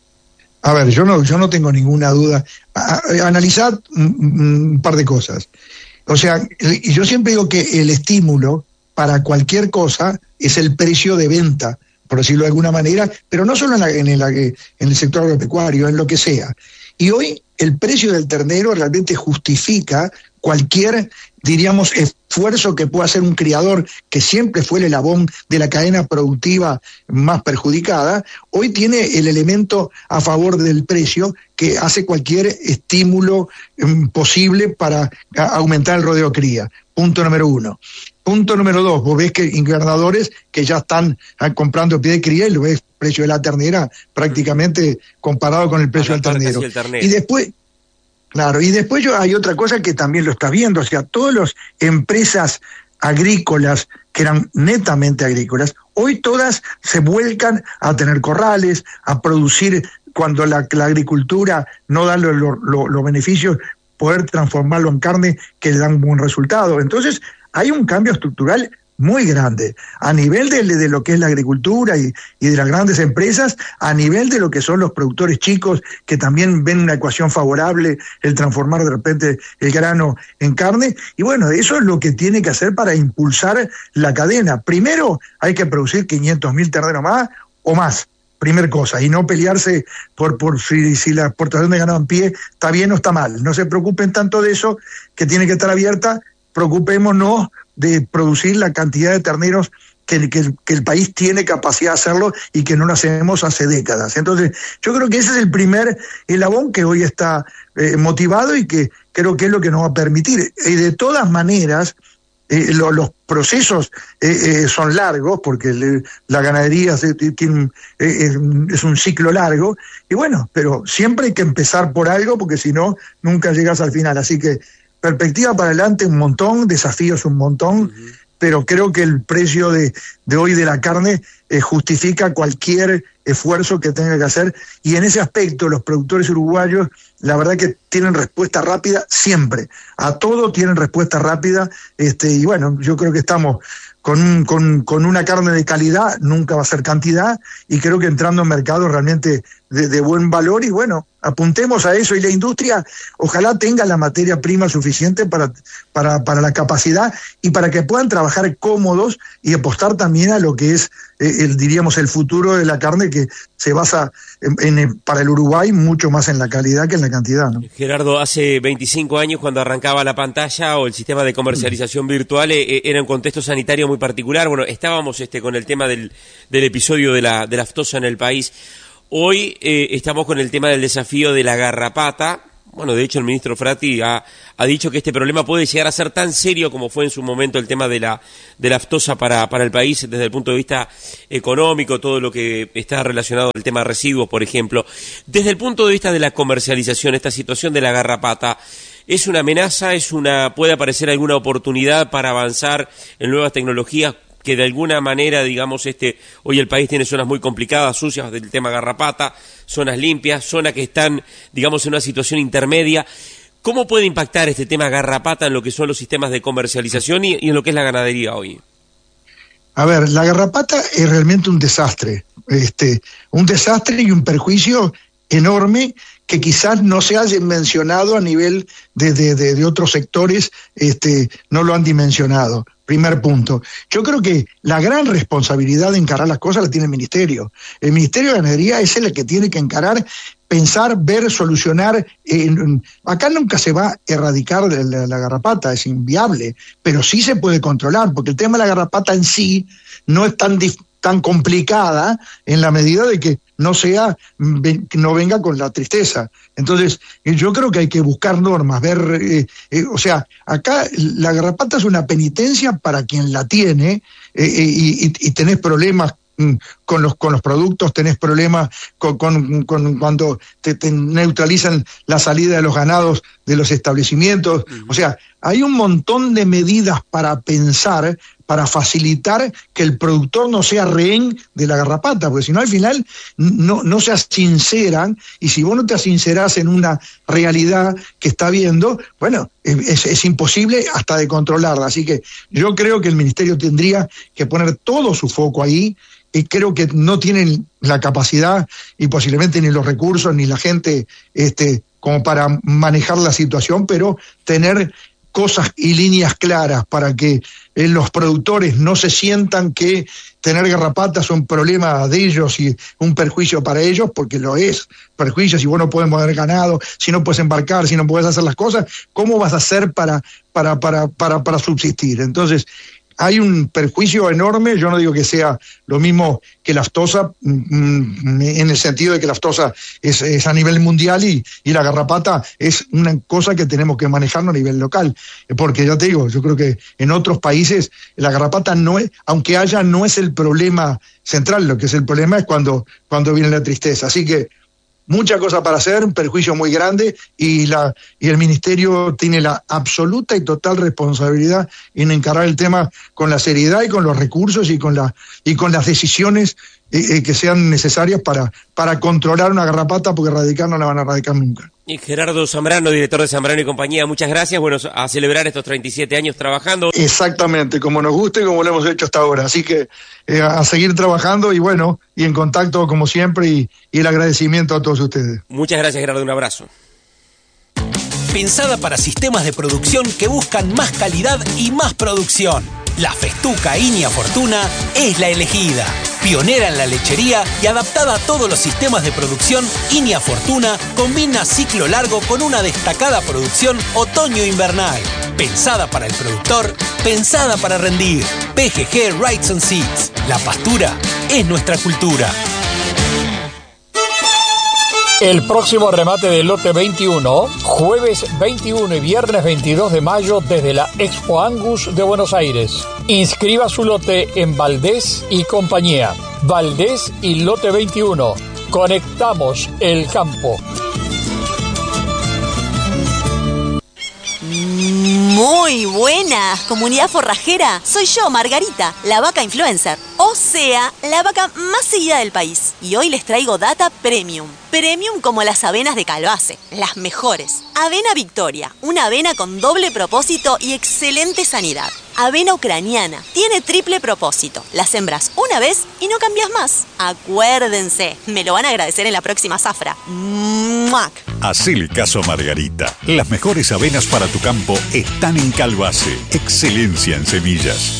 A ver, yo no, yo no tengo ninguna duda. A, a, analizad un, un par de cosas. O sea, yo siempre digo que el estímulo para cualquier cosa es el precio de venta, por decirlo de alguna manera, pero no solo en, la, en, el, en el sector agropecuario, en lo que sea. Y hoy el precio del ternero realmente justifica cualquier, diríamos, esfuerzo que pueda hacer un criador, que siempre fue el eslabón de la cadena productiva más perjudicada. Hoy tiene el elemento a favor del precio que hace cualquier estímulo um, posible para a, aumentar el rodeo cría. Punto número uno. Punto número dos, vos ves que invernadores que ya están ah, comprando pie de cría y lo ves el precio de la ternera prácticamente comparado con el precio del ternero. El ternero. Y después, claro, y después yo, hay otra cosa que también lo está viendo, o sea, todas las empresas agrícolas que eran netamente agrícolas, hoy todas se vuelcan a tener corrales, a producir cuando la, la agricultura no da los lo, lo, lo beneficios, poder transformarlo en carne que le dan un buen resultado. Entonces, hay un cambio estructural muy grande, a nivel de, de lo que es la agricultura y, y de las grandes empresas, a nivel de lo que son los productores chicos, que también ven una ecuación favorable, el transformar de repente el grano en carne, y bueno, eso es lo que tiene que hacer para impulsar la cadena. Primero, hay que producir quinientos mil terneros más o más, primer cosa, y no pelearse por, por si, si la exportación de ganado en pie está bien o está mal. No se preocupen tanto de eso, que tiene que estar abierta. Preocupémonos de producir la cantidad de terneros que, que, que el país tiene capacidad de hacerlo y que no lo hacemos hace décadas. Entonces, yo creo que ese es el primer eslabón que hoy está eh, motivado y que creo que es lo que nos va a permitir. Y de todas maneras, eh, lo, los procesos eh, eh, son largos, porque le, la ganadería se, tiene, eh, es, es un ciclo largo, y bueno, pero siempre hay que empezar por algo, porque si no, nunca llegas al final. Así que perspectiva para adelante un montón, desafíos un montón, uh-huh. Pero creo que el precio de, de hoy de la carne eh, justifica cualquier esfuerzo que tenga que hacer, y en ese aspecto los productores uruguayos, la verdad que tienen respuesta rápida siempre, a todo tienen respuesta rápida, este, y bueno, yo creo que estamos con, con, con una carne de calidad, nunca va a ser cantidad, y creo que entrando en mercados realmente de, de buen valor, y bueno, apuntemos a eso, y la industria ojalá tenga la materia prima suficiente para, para, para la capacidad y para que puedan trabajar cómodos y apostar también a lo que es, eh, el, diríamos, el futuro de la carne, que se basa en, en, para el Uruguay mucho más en la calidad que en la cantidad, ¿no? Gerardo, hace veinticinco años, cuando arrancaba la pantalla o el sistema de comercialización virtual, eh, era un contexto sanitario muy particular. Bueno, estábamos este, con el tema del, del episodio de la, de la aftosa en el país. Hoy eh, estamos con el tema del desafío de la garrapata. Bueno, de hecho el ministro Frati ha, ha dicho que este problema puede llegar a ser tan serio como fue en su momento el tema de la, de la aftosa para, para el país desde el punto de vista económico, todo lo que está relacionado al tema de residuos, por ejemplo. Desde el punto de vista de la comercialización, esta situación de la garrapata, ¿es una amenaza? ¿Es una, puede aparecer alguna oportunidad para avanzar en nuevas tecnologías? Que de alguna manera, digamos, este, hoy el país tiene zonas muy complicadas, sucias del tema garrapata, zonas limpias, zonas que están, digamos, en una situación intermedia. ¿Cómo puede impactar este tema garrapata en lo que son los sistemas de comercialización y, y en lo que es la ganadería hoy? A ver, la garrapata es realmente un desastre, este, un desastre y un perjuicio enorme que quizás no se haya mencionado a nivel de, de, de, de otros sectores, este, no lo han dimensionado. Primer punto. Yo creo que la gran responsabilidad de encarar las cosas la tiene el Ministerio. El Ministerio de Ganadería es el que tiene que encarar, pensar, ver, solucionar. Eh, acá nunca se va a erradicar la, la, la garrapata, es inviable, pero sí se puede controlar, porque el tema de la garrapata en sí no es tan difícil, tan complicada en la medida de que no sea, no venga con la tristeza. Entonces, yo creo que hay que buscar normas, ver, eh, eh, o sea, acá la garrapata es una penitencia para quien la tiene, eh, y, y, y tenés problemas con los con los productos, tenés problemas con, con, con cuando te, te neutralizan la salida de los ganados de los establecimientos. Uh-huh. O sea, hay un montón de medidas para pensar, para facilitar que el productor no sea rehén de la garrapata, porque si no al final no, no se sinceran, y si vos no te sincerás en una realidad que está viendo, bueno, es, es imposible hasta de controlarla. Así que yo creo que el Ministerio tendría que poner todo su foco ahí, y creo que no tienen la capacidad y posiblemente ni los recursos ni la gente este, como para manejar la situación, pero tener cosas y líneas claras para que eh, los productores no se sientan que tener garrapatas es un problema de ellos y un perjuicio para ellos, porque lo es, perjuicio. Si vos no podés mover ganado, si no puedes embarcar, si no puedes hacer las cosas, ¿cómo vas a hacer para, para, para, para, para subsistir? Entonces, hay un perjuicio enorme. Yo no digo que sea lo mismo que la aftosa, en el sentido de que la aftosa es, es a nivel mundial y, y la garrapata es una cosa que tenemos que manejarlo a nivel local, porque ya te digo, yo creo que en otros países la garrapata no es, aunque haya, no es el problema central. Lo que es el problema es cuando, cuando viene la tristeza. Así que mucha cosa para hacer, un perjuicio muy grande, y la y el Ministerio tiene la absoluta y total responsabilidad en encarar el tema con la seriedad y con los recursos y con la y con las decisiones eh, eh, que sean necesarias para, para controlar una garrapata, porque erradicar no la van a erradicar nunca. Y Gerardo Zambrano, director de Zambrano y compañía, muchas gracias. Bueno, a celebrar estos treinta y siete años trabajando. Exactamente, como nos gusta y como lo hemos hecho hasta ahora. Así que eh, a seguir trabajando y bueno, y en contacto como siempre, y, y el agradecimiento a todos ustedes. Muchas gracias, Gerardo, un abrazo. Pensada para sistemas de producción que buscan más calidad y más producción. La Festuca Inia Fortuna es la elegida. Pionera en la lechería y adaptada a todos los sistemas de producción, Inia Fortuna combina ciclo largo con una destacada producción otoño-invernal. Pensada para el productor, pensada para rendir. P G G Rights and Seeds. La pastura es nuestra cultura. El próximo remate del lote veintiuno, jueves veintiuno y viernes veintidós de mayo desde la Expo Angus de Buenos Aires. Inscriba su lote en Valdés y compañía. Valdés y lote veintiuno. Conectamos el campo. Mm. Muy buenas, comunidad forrajera. Soy yo, Margarita, la vaca influencer. O sea, la vaca más seguida del país. Y hoy les traigo data premium. Premium como las avenas de Calvace, las mejores. Avena Victoria, una avena con doble propósito y excelente sanidad. Avena ucraniana, tiene triple propósito. La sembras una vez y no cambias más. Acuérdense, me lo van a agradecer en la próxima zafra. ¡Muac! Hacele caso a Margarita. Las mejores avenas para tu campo están en Calvace. Excelencia en semillas.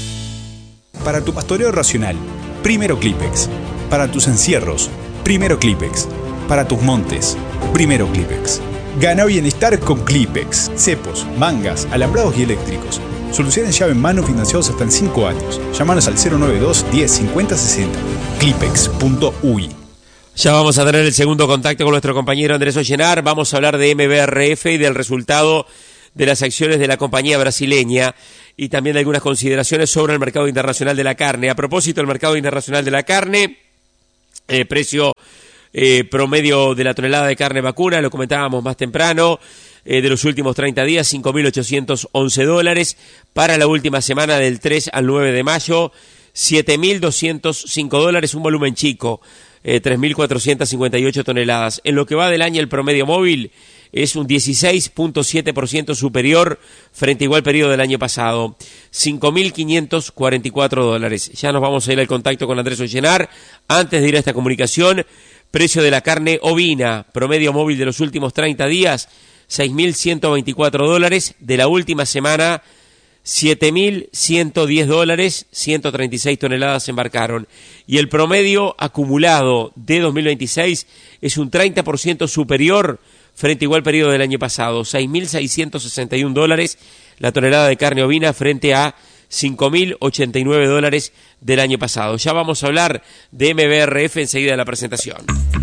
Para tu pastoreo racional, primero Clipex. Para tus encierros, primero Clipex. Para tus montes, primero Clipex. Gana bienestar con Clipex. Cepos, mangas, alambrados y eléctricos. Soluciones llave en mano financiados hasta en cinco años. Llámanos al cero noventa y dos, diez, cincuenta, sesenta. clipex punto u i. Ya vamos a tener el segundo contacto con nuestro compañero Andrés Ollenar. Vamos a hablar de M B R F y del resultado de las acciones de la compañía brasileña y también de algunas consideraciones sobre el mercado internacional de la carne. A propósito del mercado internacional de la carne, eh, precio eh, promedio de la tonelada de carne vacuna, lo comentábamos más temprano, eh, de los últimos treinta días, cinco mil ochocientos once dólares. Para la última semana del tres al nueve de mayo, siete mil doscientos cinco dólares, un volumen chico, eh, tres mil cuatrocientas cincuenta y ocho toneladas. En lo que va del año, el promedio móvil es un dieciséis punto siete por ciento superior frente a igual periodo del año pasado, cinco mil quinientos cuarenta y cuatro dólares. Ya nos vamos a ir al contacto con Andrés Ollenar. Antes de ir a esta comunicación, precio de la carne ovina, promedio móvil de los últimos treinta días, seis mil ciento veinticuatro dólares. De la última semana, siete mil ciento diez dólares, ciento treinta y seis toneladas se embarcaron. Y el promedio acumulado de dos mil veintiséis es un treinta por ciento superior frente a igual periodo del año pasado, seis mil seiscientos sesenta y un dólares la tonelada de carne ovina frente a cinco mil ochenta y nueve dólares del año pasado. Ya vamos a hablar de M B R F enseguida de la presentación.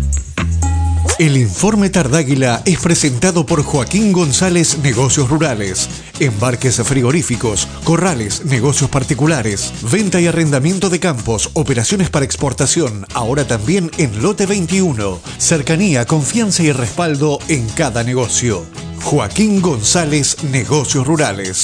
El informe Tardáguila es presentado por Joaquín González Negocios Rurales. Embarques frigoríficos, corrales, negocios particulares, venta y arrendamiento de campos, operaciones para exportación, ahora también en Lote veintiuno. Cercanía, confianza y respaldo en cada negocio. Joaquín González Negocios Rurales.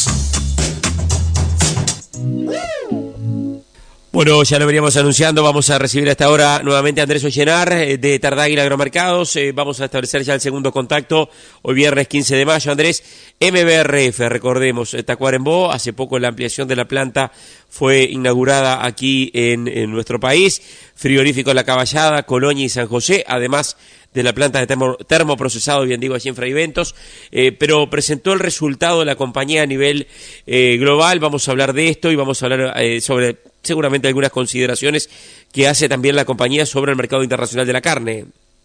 Bueno, ya lo veníamos anunciando, vamos a recibir a esta hora nuevamente a Andrés Ollenar de Tardáguila Agromercados. Eh, vamos a establecer ya el segundo contacto, hoy viernes quince de mayo. Andrés, M B R F, recordemos, Tacuarembó, hace poco la ampliación de la planta fue inaugurada aquí en, en nuestro país, frigorífico La Caballada, Colonia y San José, además de la planta de termo, termoprocesado, bien digo, allí en Fraiventos, eh, pero presentó el resultado de la compañía a nivel eh, global. Vamos a hablar de esto y vamos a hablar eh, sobre seguramente algunas consideraciones que hace también la compañía sobre el mercado internacional de la carne.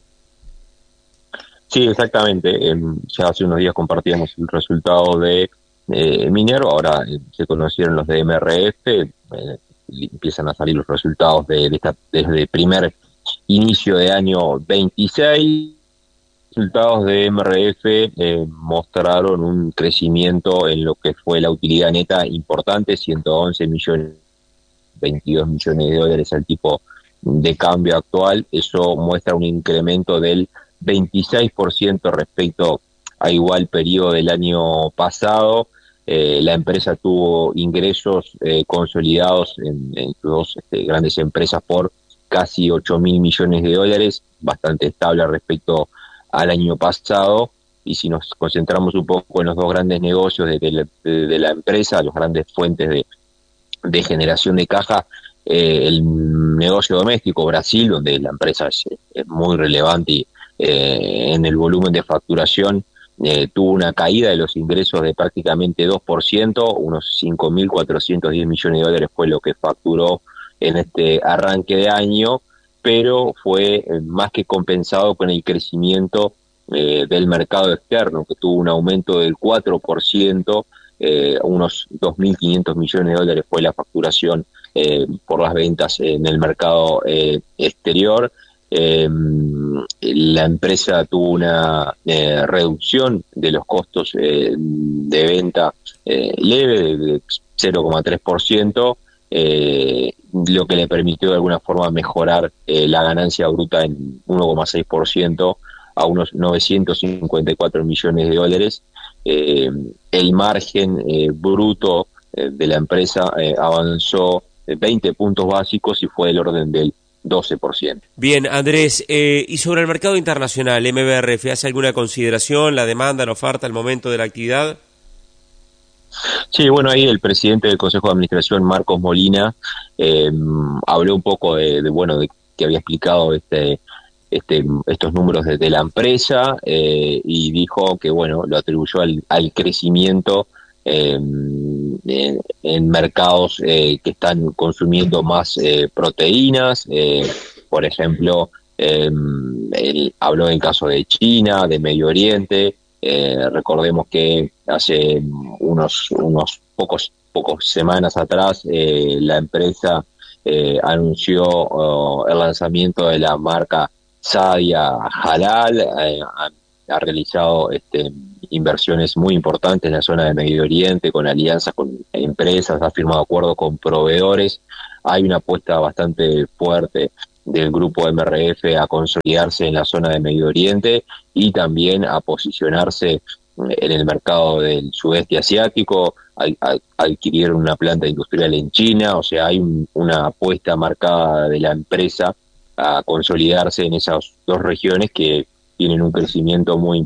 Sí, exactamente. Eh, ya hace unos días compartíamos el resultado de eh, Minero, ahora eh, se conocieron los de M R F, eh, empiezan a salir los resultados de, de esta, desde el primer inicio de año veintiséis. Resultados de M R F eh, mostraron un crecimiento en lo que fue la utilidad neta importante, ciento once millones, veintidós millones de dólares al tipo de cambio actual. Eso muestra un incremento del veintiséis por ciento respecto a igual periodo del año pasado. Eh, la empresa tuvo ingresos eh, consolidados en, en dos este, grandes empresas por casi ocho mil millones de dólares, bastante estable respecto al año pasado. Y si nos concentramos un poco en los dos grandes negocios de, de, de, de la empresa, las grandes fuentes de, de generación de caja, eh, el negocio doméstico Brasil, donde la empresa es, es muy relevante y, eh, en el volumen de facturación, eh, tuvo una caída de los ingresos de prácticamente dos por ciento, unos cinco mil cuatrocientos diez millones de dólares fue lo que facturó en este arranque de año, pero fue más que compensado con el crecimiento eh, del mercado externo, que tuvo un aumento del cuatro por ciento, eh, unos dos mil quinientos millones de dólares fue la facturación eh, por las ventas en el mercado eh, exterior. Eh, la empresa tuvo una eh, reducción de los costos eh, de venta eh, leve de cero coma tres por ciento, eh, lo que le permitió de alguna forma mejorar eh, la ganancia bruta en uno coma seis por ciento a unos novecientos cincuenta y cuatro millones de dólares. eh, el margen eh, bruto eh, de la empresa eh, avanzó veinte puntos básicos y fue del orden del doce por ciento. Bien, Andrés, eh, y sobre el mercado internacional, M B R F, ¿hace alguna consideración, la demanda, la oferta, el momento de la actividad? Sí, bueno, ahí el presidente del Consejo de Administración, Marcos Molina, eh, habló un poco de, de, bueno, de que había explicado este, este, estos números de, de la empresa eh, y dijo que, bueno, lo atribuyó al, al crecimiento eh, en, en mercados eh, que están consumiendo más eh, proteínas, eh, por ejemplo, eh, él habló en caso de China, de Medio Oriente. Eh, recordemos que hace unos unos pocos pocos semanas atrás eh, la empresa eh, anunció uh, el lanzamiento de la marca Sadia Halal, eh, ha, ha realizado este, inversiones muy importantes en la zona de Medio Oriente, con alianzas con empresas, ha firmado acuerdos con proveedores. Hay una apuesta bastante fuerte del grupo M R F a consolidarse en la zona de Medio Oriente y también a posicionarse en el mercado del sudeste asiático. Al, al, adquirieron una planta industrial en China, o sea, hay un, una apuesta marcada de la empresa a consolidarse en esas dos regiones que tienen un crecimiento muy